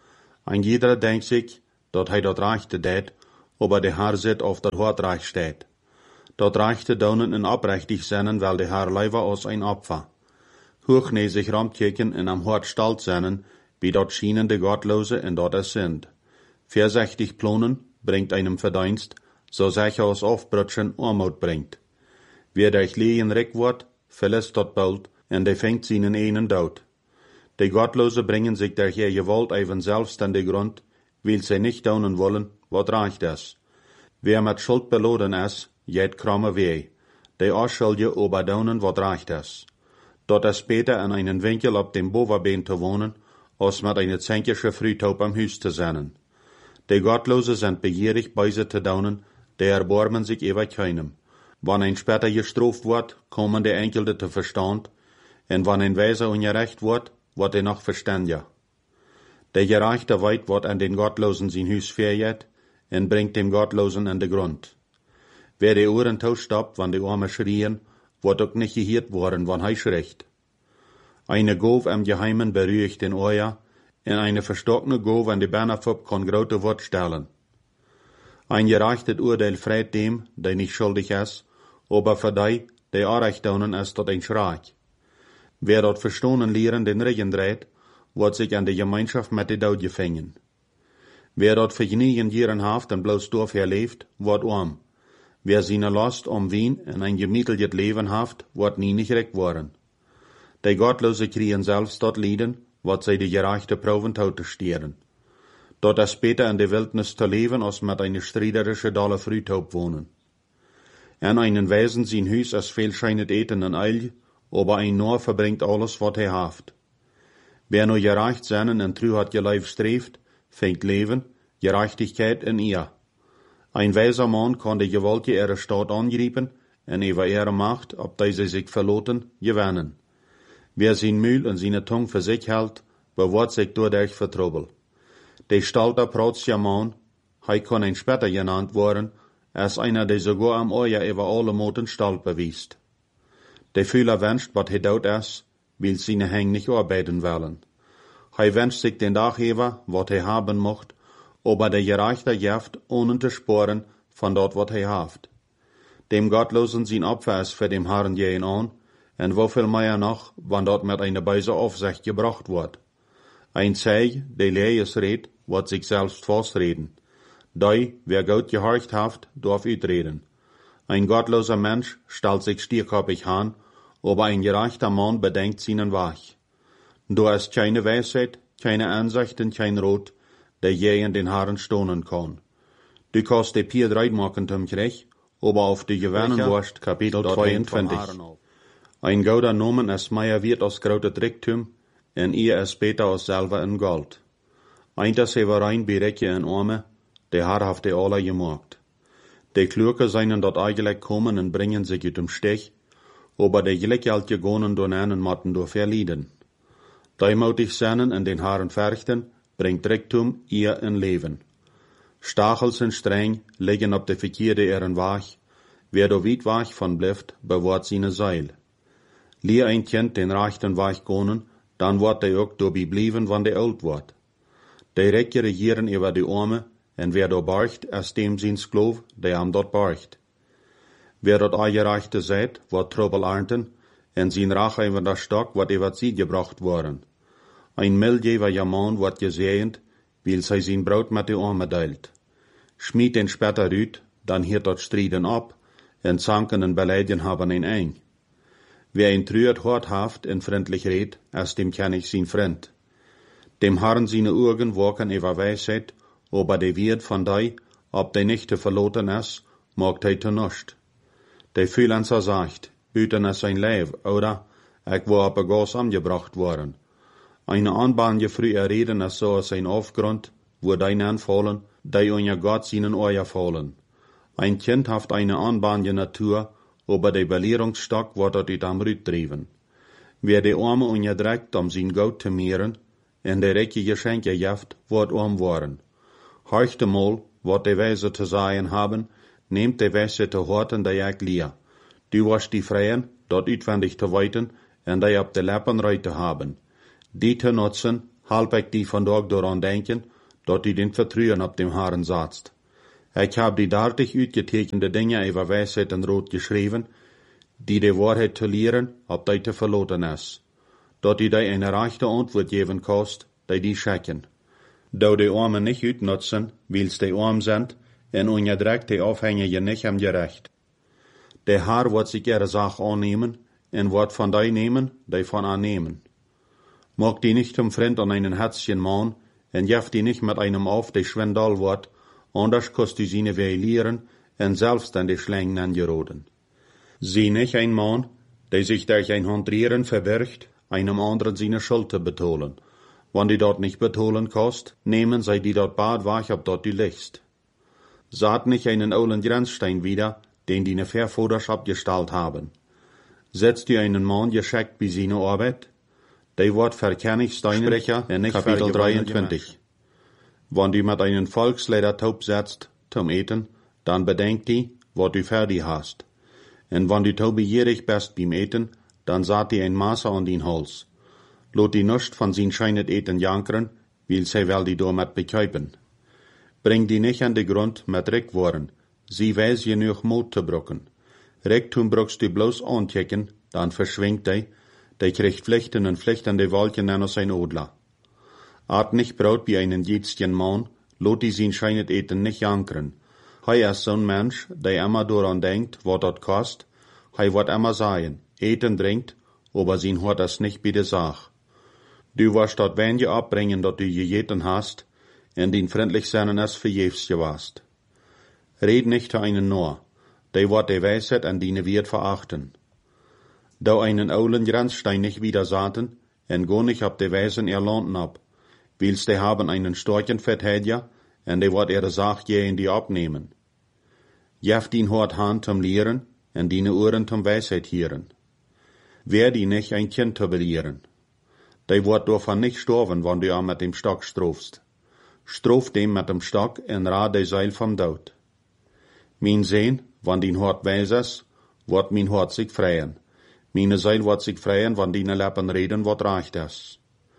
Ein jeder denkt sich, dat hij dat rechte deed, aber de Herr zit auf dat hart recht steht. Dat rechte daunen en oprechtig zijn, weil de Herr leiver als ein Opfer. Hochnäsig ramkijken en am hart stalt zijn, wie dat schienen de Gottlose en dat es sind. Versechtig plonen bringt einem Verdienst, so sicher als Aufbrutschen Armut bringt. Wer durch Lehen reck wordt, verlässt dat bald, en de fängt seinen einen dood. De Gottlose bringen sich durch ihr Gewalt even selbst an de Grund, weil sie nicht daunen wollen, wat reicht es. Wer mit Schuld beladen ist, jet kramme weh. De Ausschuldige aber daunen, wat reicht es. Dort es später in einen Winkel auf dem Boverbeen zu wohnen, als mit einer zänkische Frühtaub am Hüs zu sein. De Gottlose sind begierig, Beise zu daunen, de erbarmen sich über keinem. Wann ein später gestraft wird, kommen de Enkelte zu Verstand, en wann ein Weiser ungerecht wird er noch verständiger. Der gerechte Weit wird an den Gottlosen sein Hüs verjet, en bringt dem Gottlosen an de Grund. Wer die Ohren tausstoppt, wann die Arme schrien, wird auch nicht gehört worden, wann er schreckt. Eine Gove am Geheimen beruhigt den Ohr, en eine verstockene Gove an die Bannerfupp kann grote Wort stellen. Ein gerechtes Urteil freit dem, der nicht schuldig ist, aber für die, der Unrecht daunen ist, tot ein Schreck. Wer dort verstohnen lehren den Regen dreht, wird sich an die Gemeinschaft mit den Daud gefangen. Wer dort für genügend Jahren haft und bloß dafür lebt, wird arm. Wer seine Last Wien in ein gemieteltes Leben haft, wird nie nicht recht worden. Die Gottlose kriegen selbst dort Leiden, wat sie die gerechte Proben zu stieren. Dort es später in der Wildnis zu leben, als mit einer striederische Dalle Frühtaub wohnen. En einen Wesen sein Hüs als viel scheinet eten en Eil, aber ein nur verbringt alles, wat er haft. Wer nur gerecht seinen en true hat geleif streeft, fängt Leben, Gerechtigkeit in ihr. Ein weiser Mann kann die Gewalt ihrer Stadt angreifen, en über ihre Macht, ob diese sich verloten, gewinnen. Wer sein Mühl und seine Tung für sich hält, bewahrt sich dadurch vertrubel. Der Stalter protziger Mann, kann ein später genannt worden, als einer, der sogar am Euer über alle Moten Stalt bewiest. Der Fühler wünscht, wat dort ist, will seine Häng nicht arbeiten wollen. Wünscht sich den Dachgeber, wat haben mocht, aber der Gerechte jaft, ohne zu sporen, von dort, wat haft. Dem Gottlosen sein Opfer ist für dem Herrn gehen an, en wofür mehr noch, wann dort mit einer Beise Aufsicht gebracht wird. Ein Zeig, der Lees redt, wird sich selbst festreden. Dei, wer Gott gehorcht haft, darf ütreden. Ein gottloser Mensch stellt sich stierköpfig an, aber ein gerechter Mann bedenkt seinen Weg. Da ist keine Weisheit, keine Ansicht und kein Rot, der je in den Haaren stohnen kann. Du kannst die Pier 3 machen zum Krieg, aber auf die Gewinnen Wurst, Kapitel 22. Ein gouder Nomen es Meier wird aus grote Tricktum, en ihr es später aus selber in Gold. Einters heverein berekje in Arme, der Herr haft die alle gemacht. Die Klürke seien dort eigentlich kommen und bringen sich ut dem Stich, aber die Gleckjalt gegonen donen matten do verlieden. Die mutig seinen in den Haaren verchten, bringt Tricktum ihr in Leben. Stachels und streng liegen op de verkeerde ihren Weg, wer do weit Weg von bleft, bewahrt seine Seil. Leer ein Kind den rechten Weg gonen, dann wird der auch dabei blieben, wann der alt wird. Die Rechte regieren über die Arme, en wer do barcht, es dem sein Sklav, der am dort barcht. Wer dort eingereichte seid, wird Trouble ernten, en sein Rache über der Stock wird über sie gebracht worden. Ein mildgeber Mann wird gesehnt, weil sei sein Brot mit die Arme teilt. Schmied den später rüt, dann hiert dort Striden ab, en Zanken und Beleidigen haben ihn eng. Wer ein trüert hart haft en freundlich red, als dem kenn ich sein Freund. Dem Herrn seine Augen walken über Weisheit, aber der wird von dei, ob der nicht zu verloten ist, mag der zu nischt. Der Freelancer sagt, büten es sein Leib, oder? Ich war auf Gas angebracht worden. Eine Anbahn früher reden es so als ein Aufgrund, wo dein anfallen, die unter Gott seinen Euer fallen. Ein Kind haft eine anbahnige Natur, aber der Belehrungsstock wird dort am Rüt trieben. Wer die Arme unterdrückt, sein Geld zu mehren, en der Recke Geschenke jaft, wird arm worden. Horchte mal, wat die Weise zu sagen haben, nehmt die Weise zu horten, der ich lieh. Du wirst die Freien, dort utwendig zu weiten, en die ab de Lappen rei zu haben. Die zu nutzen, halb ich die von dort daran denken, dort die den Vertrauen ab dem Haaren satzt. Ich hab die dartig uitgetekende Dinge über Weisheit und Rot geschrieben, die Wahrheit zu lehren, ob die te verloten is. Dort die eine rechte Antwort geben kost, die schecken. Da die Armen nicht uitnutzen, weil's die arm sind, en ungedreckt die Aufhängige nicht am Gerecht. Der Herr wird sich ihre Sache annehmen, en wird von die nehmen, die von annehmen. Mag die nicht zum Freund an einen Herzchen machen, en jeft die nicht mit einem auf, die schwindal wird, anders kost die seine lehren, en selbst an die Schlängen angeraten. Sie nicht ein Mann, der sich durch ein Handrieren verbirgt, einem anderen seine Schuld zu betonen. Wann die dort nicht betonen kost, nehmen sie die dort bad wach, ob dort die liegst. Saht nicht einen ollen Grenzstein wieder, den die ne Verfoders abgestallt haben. Setzt ihr einen Mann gescheckt bei seine Arbeit? Der wird Verkennungssteine Sprecher in Kapitel 23. Wann die mit einen Volksleder taub setzt, zum Eten, dann bedenkt die, wat du fertig hast. En wann die taub begierig bist beim Eten, dann saht die ein Maße an den Hals. Lot die nicht von sin scheinet Eten jankeren, will sie wel die damit bekäupen. Bring die nicht an den Grund mit Reckworen, sie weiß genug Mut zu brucken. Recktum bruckst du bloß anchecken, dann verschwingt die kriegt Pflichten und pflichtende Wolken an sein Odler. Art nicht braut wie einen jitzchen Mann, lot die sin scheinet Eten nicht jankeren. Hei ist so'n Mensch, der immer daran denkt, wat dat kost, hei wird immer sagen, Eten trinkt, aber sin hört das nicht bei der Sach. Du wirst dort wenige abbringen, dat du gegeten hast, en din freundlich seinen es verjefs gewast. Red nicht zu einen nur, der wird die Weisheit an dine wird verachten. Da einen oulen Grenzstein nicht wieder saten, en go nicht ab de Weisen erlanden ab, willst de haben einen Storchen verteidiger, en de wird ihre Sach je in die abnehmen. Jeft din hort Hand zum Lehren, en dine Ohren zum Weisheit hieren. Wer die nicht ein Kind zu belehren. De wird davon nicht sterben, wann du auch mit dem Stock strofst. Strof dem mit dem Stock en rad de Seil vom Tod. Mein Sehn, wann din Hort weis is, wird mein Hort sich freien. Meine Seil wird sich freien, wann dine Lippen reden, wat reicht es.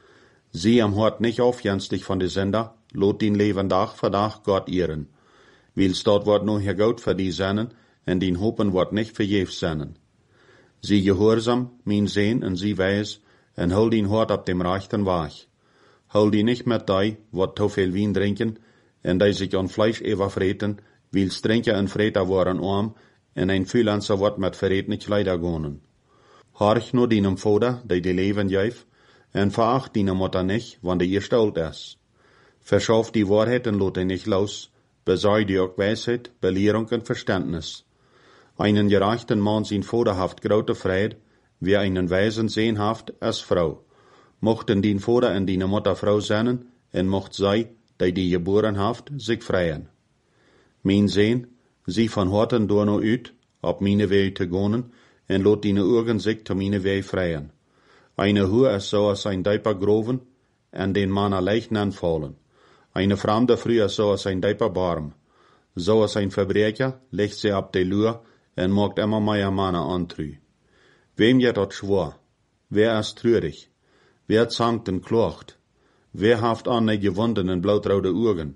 Sie am Hort nicht aufjenstig von de Sender, lot din Leben Tag für Tag Gott ehren. Wils dort wird nur hier Gott für die sennen, en din Hopen wird nicht verjefs sennen. Sie gehorsam, mein Sehn, en sie weis, en hol din Hort ab dem rechten Wach. Hol die nicht mit dei, wat to viel Wien trinken, en die sich an Fleisch freten, wils trinken en Freter waren arm, en ein Fühlanzer wird mit Verret nicht leider gonen. Horch nur dinem Vater, die Leben geif, en veracht dine Mutter nicht, wann die ihr stolz is. Verschaff die Wahrheit en lot nicht los, besorg die auch Weisheit, Belehrung und Verständnis. Einen gerechten Mann sin Vater haft grote Freude, wie einen Weisen sehnhaft als Frau. Mochten din Vater en dine Mutter Frau sein, en mocht sei, die geboren haft, sich freien. Mein Sehn, sie von Horten door no uit, op meine Wege te gonen, en lot dine Augen sich zu meine Wege freien. Eine Hu is so als ein Diaper groven, en den Mann leicht anfallen. Eine Fremde früher so als ein Diaper barm. So als ein Verbrecher legt sie ab de Lur, en mogt immer mehr Männer antrü. Wem je dat schwor? Wer ist trürig? Wer zankt en klocht? Wer haft an die gewundenen blautraude Augen?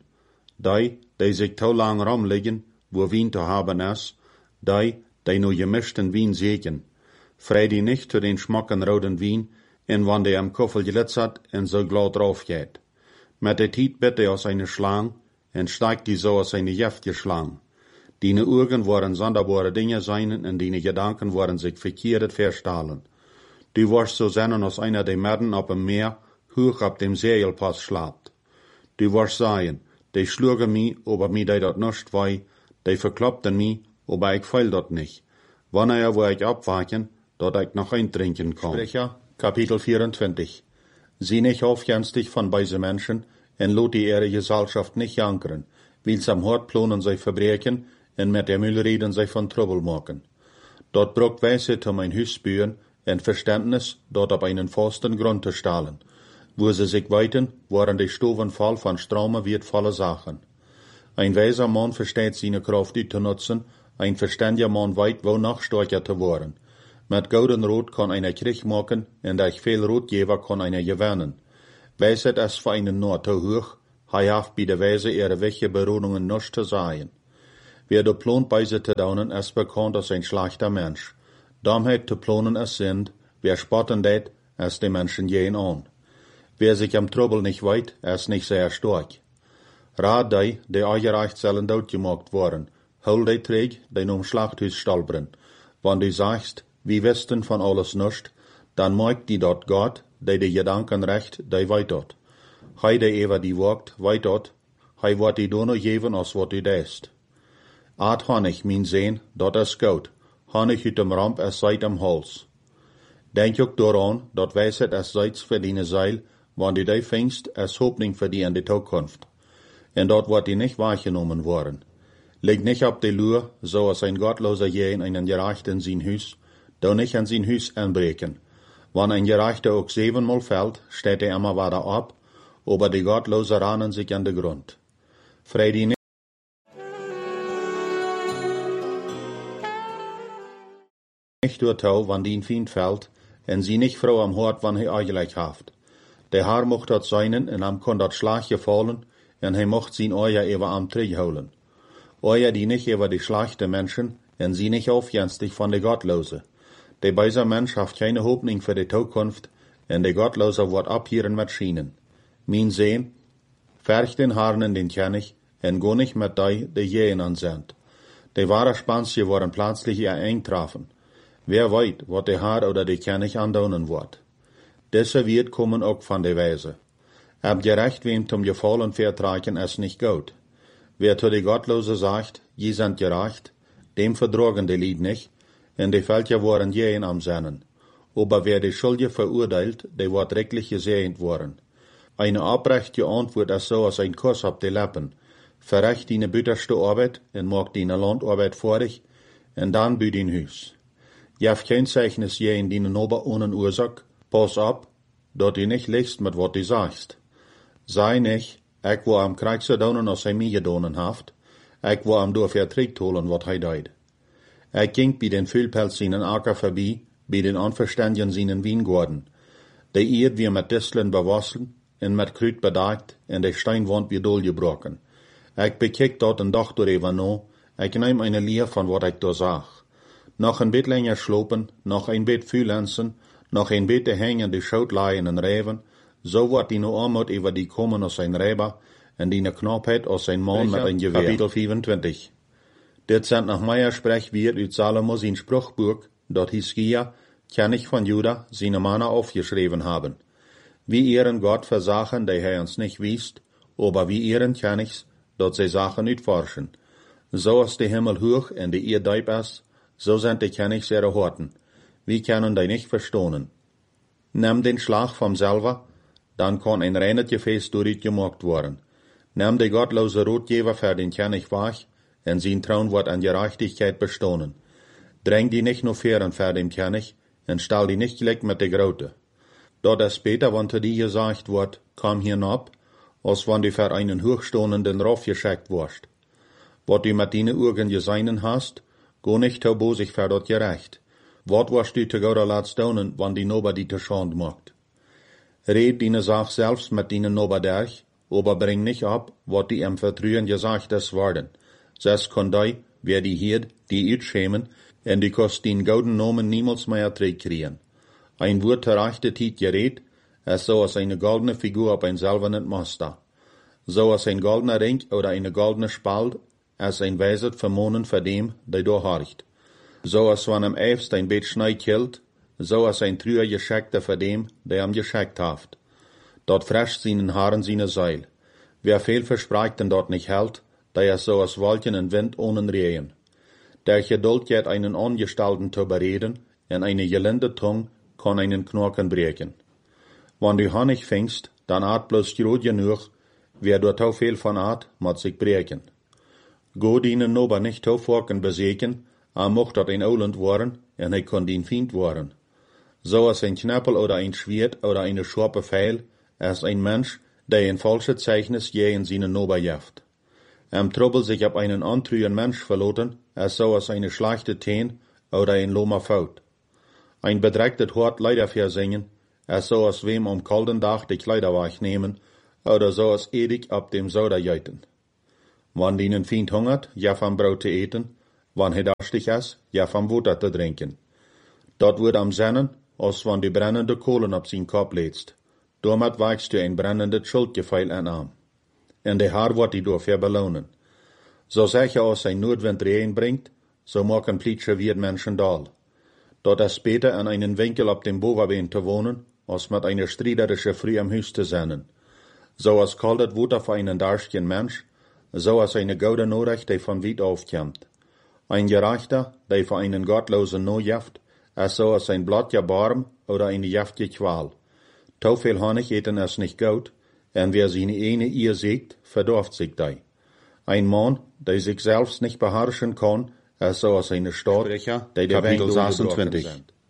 Die sich to lang rumliegen, wo Wien zu haben is, die nur gemischten Wien segen. Frei die nicht zu den schmacken roten Wien, en wann die am Koffel glitzert en so glatt drauf geht. Met de Tiet bitte aus eine Schlang, en steigt die so aus eine jeftige Schlang. Dine Augen waren sonderbare Dinge seinen, en dine Gedanken waren sich verkehrt verstahlen. Du warst so sennen aus einer der Merden op dem Meer, hoch ab dem Segelpass schlapt. Du warst sagen, die schlugen mi, aber mi die dort nicht wei, die verkloppten mi, aber ich feil dort nicht. Wann wo ich abwachen, dort ich noch eintrinken kann. Sprecher, Kapitel 24. Sie nicht aufjenstig von beise Menschen, en lot die ihre Gesellschaft nicht jankeren, wils am Hort plonen sie Verbrechen, en mit der Müll reden sie von Trouble machen. Dort braucht Weisheit um ein Hüs bühen, en Verständnis, dort auf einen festen Grund zu stahlen. Wo sie sich weiten, waren die Stoven voll von Straume wertvolle Sachen. Ein weiser Mann versteht seine Kraft zu nutzen, ein verständiger Mann weit wo noch stärker zu werden. Mit golden Rot kann einer Krieg machen, und durch viel Rotgeber kann einer gewinnen. Weisheit ist für einen nur zu hoch, hij haft bij de wijze ihre welche berodingen nichts te zeggen. Wer de plont bij ze te daunen, is bekannt als een slechter Mensch. Domheid te plonen is sind, wer spotten deed, is de Menschen jeden aan. Wer sich am Trouble nicht weit, ist nicht sehr stark. Rat die eugerecht sollen doodgemaakt worden. Hol die träg, die um Schlachthuis stalbren. Wann du sagst, wir wisten von alles nicht, dann mag die dort Gott, die Gedanken recht, die weit dort. Hij die ever die wagt, weit dort, hij wordt die dono geven als wat du deest. Aat Honig, mijn zeen, dat is goed. Honig uit dem Ramp es seit am Hals. Denk ook daaraan, dat wijsheid es zijts voor die zeil, wanneer die vingst es hoopning voor die in de toekomst. En dat wordt die niet waargenomen worden. Leg nicht op de Lur, zoals ein gottloser Jähen einen Gerechten in sein Huis, do nicht in sein Huis anbreken. Wann ein Gerechter auch 7-mal fällt, steht er immer weiter ab, aber die Gottloser rannen sich an den Grund. Frei die nicht durch Tau, wann die Feind fällt, en sie nicht froh am Hort, wann er eigentlich haft. Der Haar mocht dort seinen, en am kon dat Schlag gefallen, en hij mocht zijn Euer ever am Trieg holen. Euer die nicht über die schlechte Menschen, en sie nicht aufjenstig von de Gottlose. Der beiser Mensch haft keine Hoffnung für die Zukunft, en de Gottlose wordt abhieren mit Schienen. Mein Sehn, ferch den Harnen den König, en go nicht mit die Jähen ansendt. De wahre Spansje worden plötzlich ihr eng trafen. Wer weet wat de Haar oder de König andonen wordt. Diese wird kommen auch von der Weise. Ab gerecht wem zum Gefallen vertragen es nicht gut. Wer zu de Gottlose sagt, je sind gerecht, dem verdrogen de Lied nicht, en de Völker worden Jähen am Sennen. Aber wer de Schuldige verurteilt, de wordt rechtlich gesehnt worden. Eine abrechte Antwort ist so als ein Kuss auf die Lippen. Verrecht deine bitterste Arbeit en maak deine Landarbeit vorig, en dann bü dein Huis. Jef kein Zeichnis je in deine Nober ohne Ursache, pass ab, dat du nicht liegst mit wat du sagst. Sei nicht, ich wo am Kriegse donen als hij mij gedonen haft, ich wo am door verträgt holen wat hij deed. Ich ging bij den Füllpelz seinen Acker vorbei, bij den Unverständigen seinen Wiengorden. De Eerd wir mit Disteln bewassen, en met Krüt bedagt, en de Steinwand wie doorgebroken. Ich bekijk dort een dag door even no, ich neem eine Leer von wat ich da sag. Noch ein bit länger schlopen, noch ein bit fühlensen, noch ein bit hängen die Schoutleien en Reven, so wordt die no armoed über die kommen als ein Räber, en die Knapheid als ein Mann mit ein Gewehr. Kapitel 25. Dit sind nach Meier sprech wird uit Salomo sein Spruchbuch, dort Hiskia, König von Juda, seine Männer aufgeschrieben haben. Wie ihren Gott versachen, der er uns nicht wiest, aber wie ihren Königs, dort sie Sachen nicht forschen. So ist der Himmel hoch und die Erde deib ist, so sind die Königs ihre Horten. Wir können die nicht verstohnen. Nimm den Schlag vom selber, dann kann ein reines Gefäß durchgemacht worden. Nimm die gottlose Rotgeber für den König wach, und sein Traun wird an Gerechtigkeit bestohnen. Dräng die nicht nur fern für den König, und stell die nicht gleich mit der Grote. Dort es später, wann zu dir gesagt wird, komm hinab, als wann du für einen hochstehenden Rauf geschickt wirst. Wat du mit deinen Augen gesehen hast, go nicht zu bosig für dort gerecht. Wat wirst du zu Gott laat stonen, wann die Nober die te Schand macht. Red deine Sach selbst mit deinen Nober durch, aber bring nicht ab, wat die im Vertrauen gesagt ist worden. Ses kann die, wer die hiert, die uitschämen, en die kost den gouden Namen niemals mehr kriegen. Ein Wort zur rechten Zeit gerät, es so als eine goldene Figur auf ein silbernen Master. So als ein goldener Ring oder eine goldene Spalt, als ein Weiset vermonen für dem, der da horcht. So als wenn am Eifst ein Bett Schnee killt, so als ein Trüher Gescheckter für dem, der am gescheckt haft. Dort frescht seinen Haaren seine Seil. Wer viel verspricht und dort nicht hält, der ist so als Wolken und Wind ohne Rehen. Der Geduld geht einen Angestalten zu bereden, und eine gelinde Tung kann einen Knochen brechen. Wenn du Honig fängst, dann art bloß groß genug, wer dort auch viel von art, muss sich brechen. Go dienen Nober nicht zu forken beseken, mocht dort ein Oland worden, und hij kann den Feind worden. So als ein Knappel oder ein Schwert oder eine scharpe Pfeil, ist ein Mensch, der ein falsches Zeichnis je in seinen Nober jaft. Trouble sich auf einen antrühen Mensch verloten, ist so als eine schlechte Teen oder ein loma Faut. Ein bedrecktes Hort leider versingen, ist so als wem am kalten Tag die Kleider wegnehmen, oder so als edig ab dem Soda jeiten. Wann dienen Feind hungert, ja vom Brot zu eten, wann he durstig is, ja vom Wasser zu trinken. Dat wird am Sennen, als wann die brennende Kohlen op zijn Kopf lädst. Damit weichst du ein brennendes Schuldgefühl an. En de Haar wordt die dafür belohnen. So sicher als ein Nordwind Regen bringt, so machen plitsche wir Menschen dal. Dort ist später an einen Winkel op dem Bovenbeen zu wohnen, als mit einer striederische Früh am Haus zu sein. So als kaltet Wutter für einen darschen Mensch, so als eine gute Nachricht, die von weit aufkommt. Ein Gerechter, der für einen Gottlosen no jaft, ist so als ein Blattje Barm oder eine jaftje Qual. Zu viel Honig eten ist nicht gut, en wer seine eine Ehe siegt, verdorft sich dei. Ein Mann, der sich selbst nicht beherrschen kann, ist so als eine Stadt, der Kapitel 26.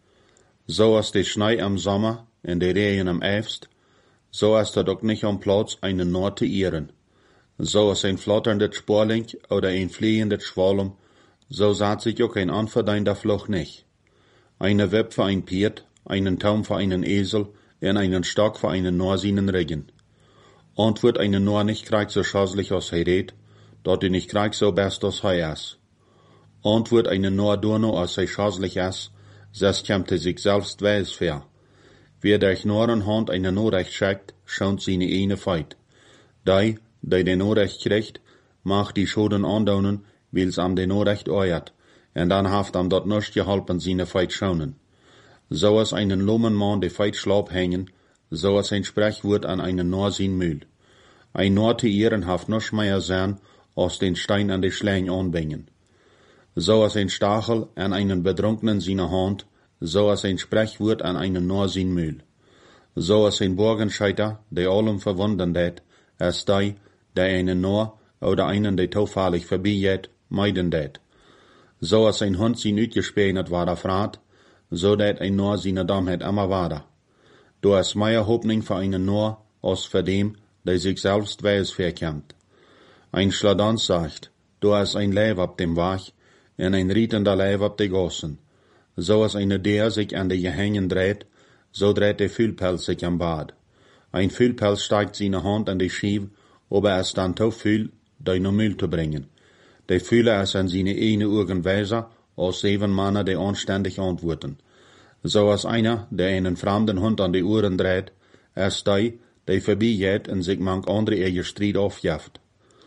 So als die Schnee am Sommer en de Regen am Herbst, so ist dort auch nicht am Platz einen Nord zu ehren. So als ein flatterndes Sporling oder ein fliehendes Schwalm, so sagt sich auch ein anverdienter Fluch nicht. Eine Web für ein Pferd, einen Taum für einen Esel, en einen Stock für einen Norsinen Regen. Und wird einen Nor nicht krieg so schaslich als he redt, dort die nicht krieg so best als he is. Und wird einen Nor durno als he schaslich is, ses kämmt sich selbst weis ver. Wer durch Norenhand eine Norrecht schickt, schaut seine eine Feit. Die den Norrecht kriegt, macht die Schoden andaunen, weil's am den Norrecht euert, en dann haft am dort nicht geholpen seine Feit schaunen. So als einen lummen Mann die Feit schlaub hängen, so als ein Sprechwort an einen Nor sin Mühl. Ein Nor zu ihren haft noch mehr sein, als den Stein an die Schläng anbringen. So als ein Stachel an einen Betrunkenen seine Hand, so als ein Sprechwort an einen Nor sin Mühl. So als ein Borgenscheiter, der allem verwundern det, als der einen Nor oder einen, der zufällig vorbeigeht, meiden det. So als ein Hund sin uitgespänet war der Frat, so dat ein Nor seine Dummheit immer war. Du hast mehr Hoffnung für einen Nor, als für dem, der sich selbst weis verkämmt. Ein Schladans sagt, du hast ein Leib ab dem Wach, en ein rietender Leib ab de Gossen. So als eine der sich an de Gehängen dreht, so dreht der Fühlpelz sich am Bad. Ein Fühlpelz steigt seine Hand an die Schieb, ob es dann so viel, die no Müll zu bringen. Der Fühler es an seine eine Augen weiser, als 7 Männer, die anständig antworten. So als einer, der einen fremden Hund an die Ohren dreht, als der vorbeigeht und sich manch andere ihr Streit aufjaft.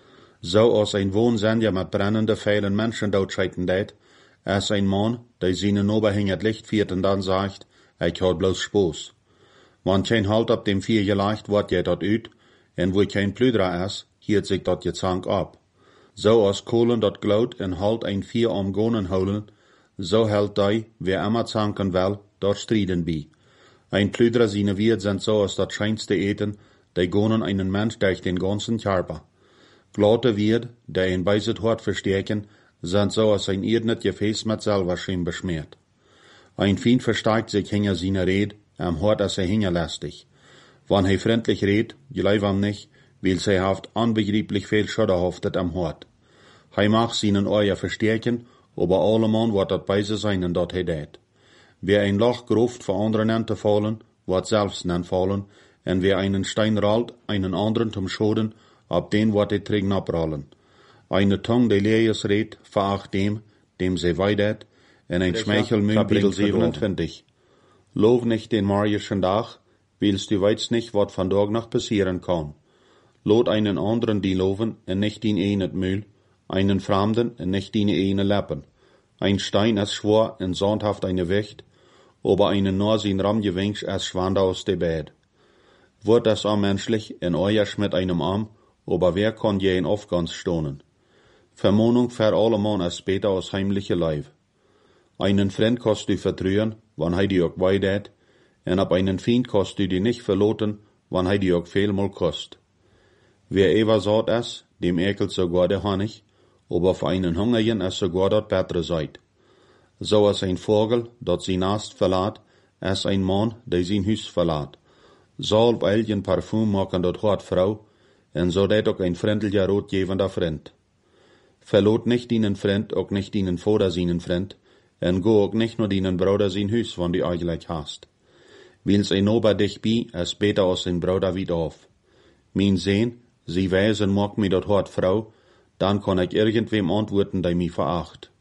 So als ein Wohnsender mit brennenden Pfeilen Menschen dotscheiten det, als ein Mann, der seine Nober hingert Licht fiert und dann sagt, ich hat bloß Spaß. Wann kein Halt ab dem Vier geleicht, wird je dort ut, en wo kein Plüdra is, hielt sich dort je Zank ab. So als Kohlen dort glaut en halt ein Vier am Gonen holen, so hält dei, wer immer zanken will, dort striden bi. Ein Plüdra seine Wirt sind so als das scheinste Eten, die gonen einen Mensch durch den ganzen Körper. Glaute Wirt, der ein beiset Hort verstärken, sind so als ein irdenet Gefäß mit Salverschirm beschmiert. Ein Feind versteigt sich hinter seiner Red, am Hort als hingerlästig. Wann he freundlich red, gleich am nicht, weil sie haft unbegreiflich viel Schudder haftet am Hort. He mag seinen Euer verstärken, aber allemal wird dat beise sein und dat he det. Wer ein Loch gruft für anderen an zu fallen, wird selbst nan fallen, en wer einen Stein rollt, einen anderen zum Schoden, ab den wird die Trägen abrollen. Eine Tongue, die Lees red, veracht dem sie weidet, en ein Schmeichelmühl bringt 27. Lov nicht den morgischen Tag, weilst du weißt nicht, wat von Tag noch passieren kann. Lot einen anderen die loven, en nicht den einen Mühl, einen Fremden, en nicht den einen Lappen. Ein Stein ist schwor, en sandhaft eine Wicht, aber einen nur sin Ramgewinsch als schwand aus de Bett. Wird das auch menschlich, en euer mit einem Arm, aber wer kann je in Aufgans stohnen? Vermohnung für alle Mann ist später aus heimliche Leib. Einen Freund kannst du vertrühen, wann he die auch weidet, en ab einen Feind kannst du die nicht verloten, wann he die auch vielmal kost. Wer ever saat es, dem ekelt sogar der Honig, aber für einen Hungerigen ist sogar dort bessere Seid. So als ein Vogel, dat sein Nest verlaat, als ein Mann, der sein Hus verlaat. Salb elgen Parfum machen dort hart Frau, en so dat auch ein freundlicher rotgebender Freund. Verlot nicht ihnen Freund, auch nicht ihnen Vater seinen Freund, en go auch nicht nur ihnen Bruder sein Hus, wann die eigentlich hast. Weil's ein Ober dich bi, es beter aus sein Bruder wieder auf. Mein Sehn, sie weisen mag mir dat hart Frau, dann kann ich irgendwem antworten, der mich veracht.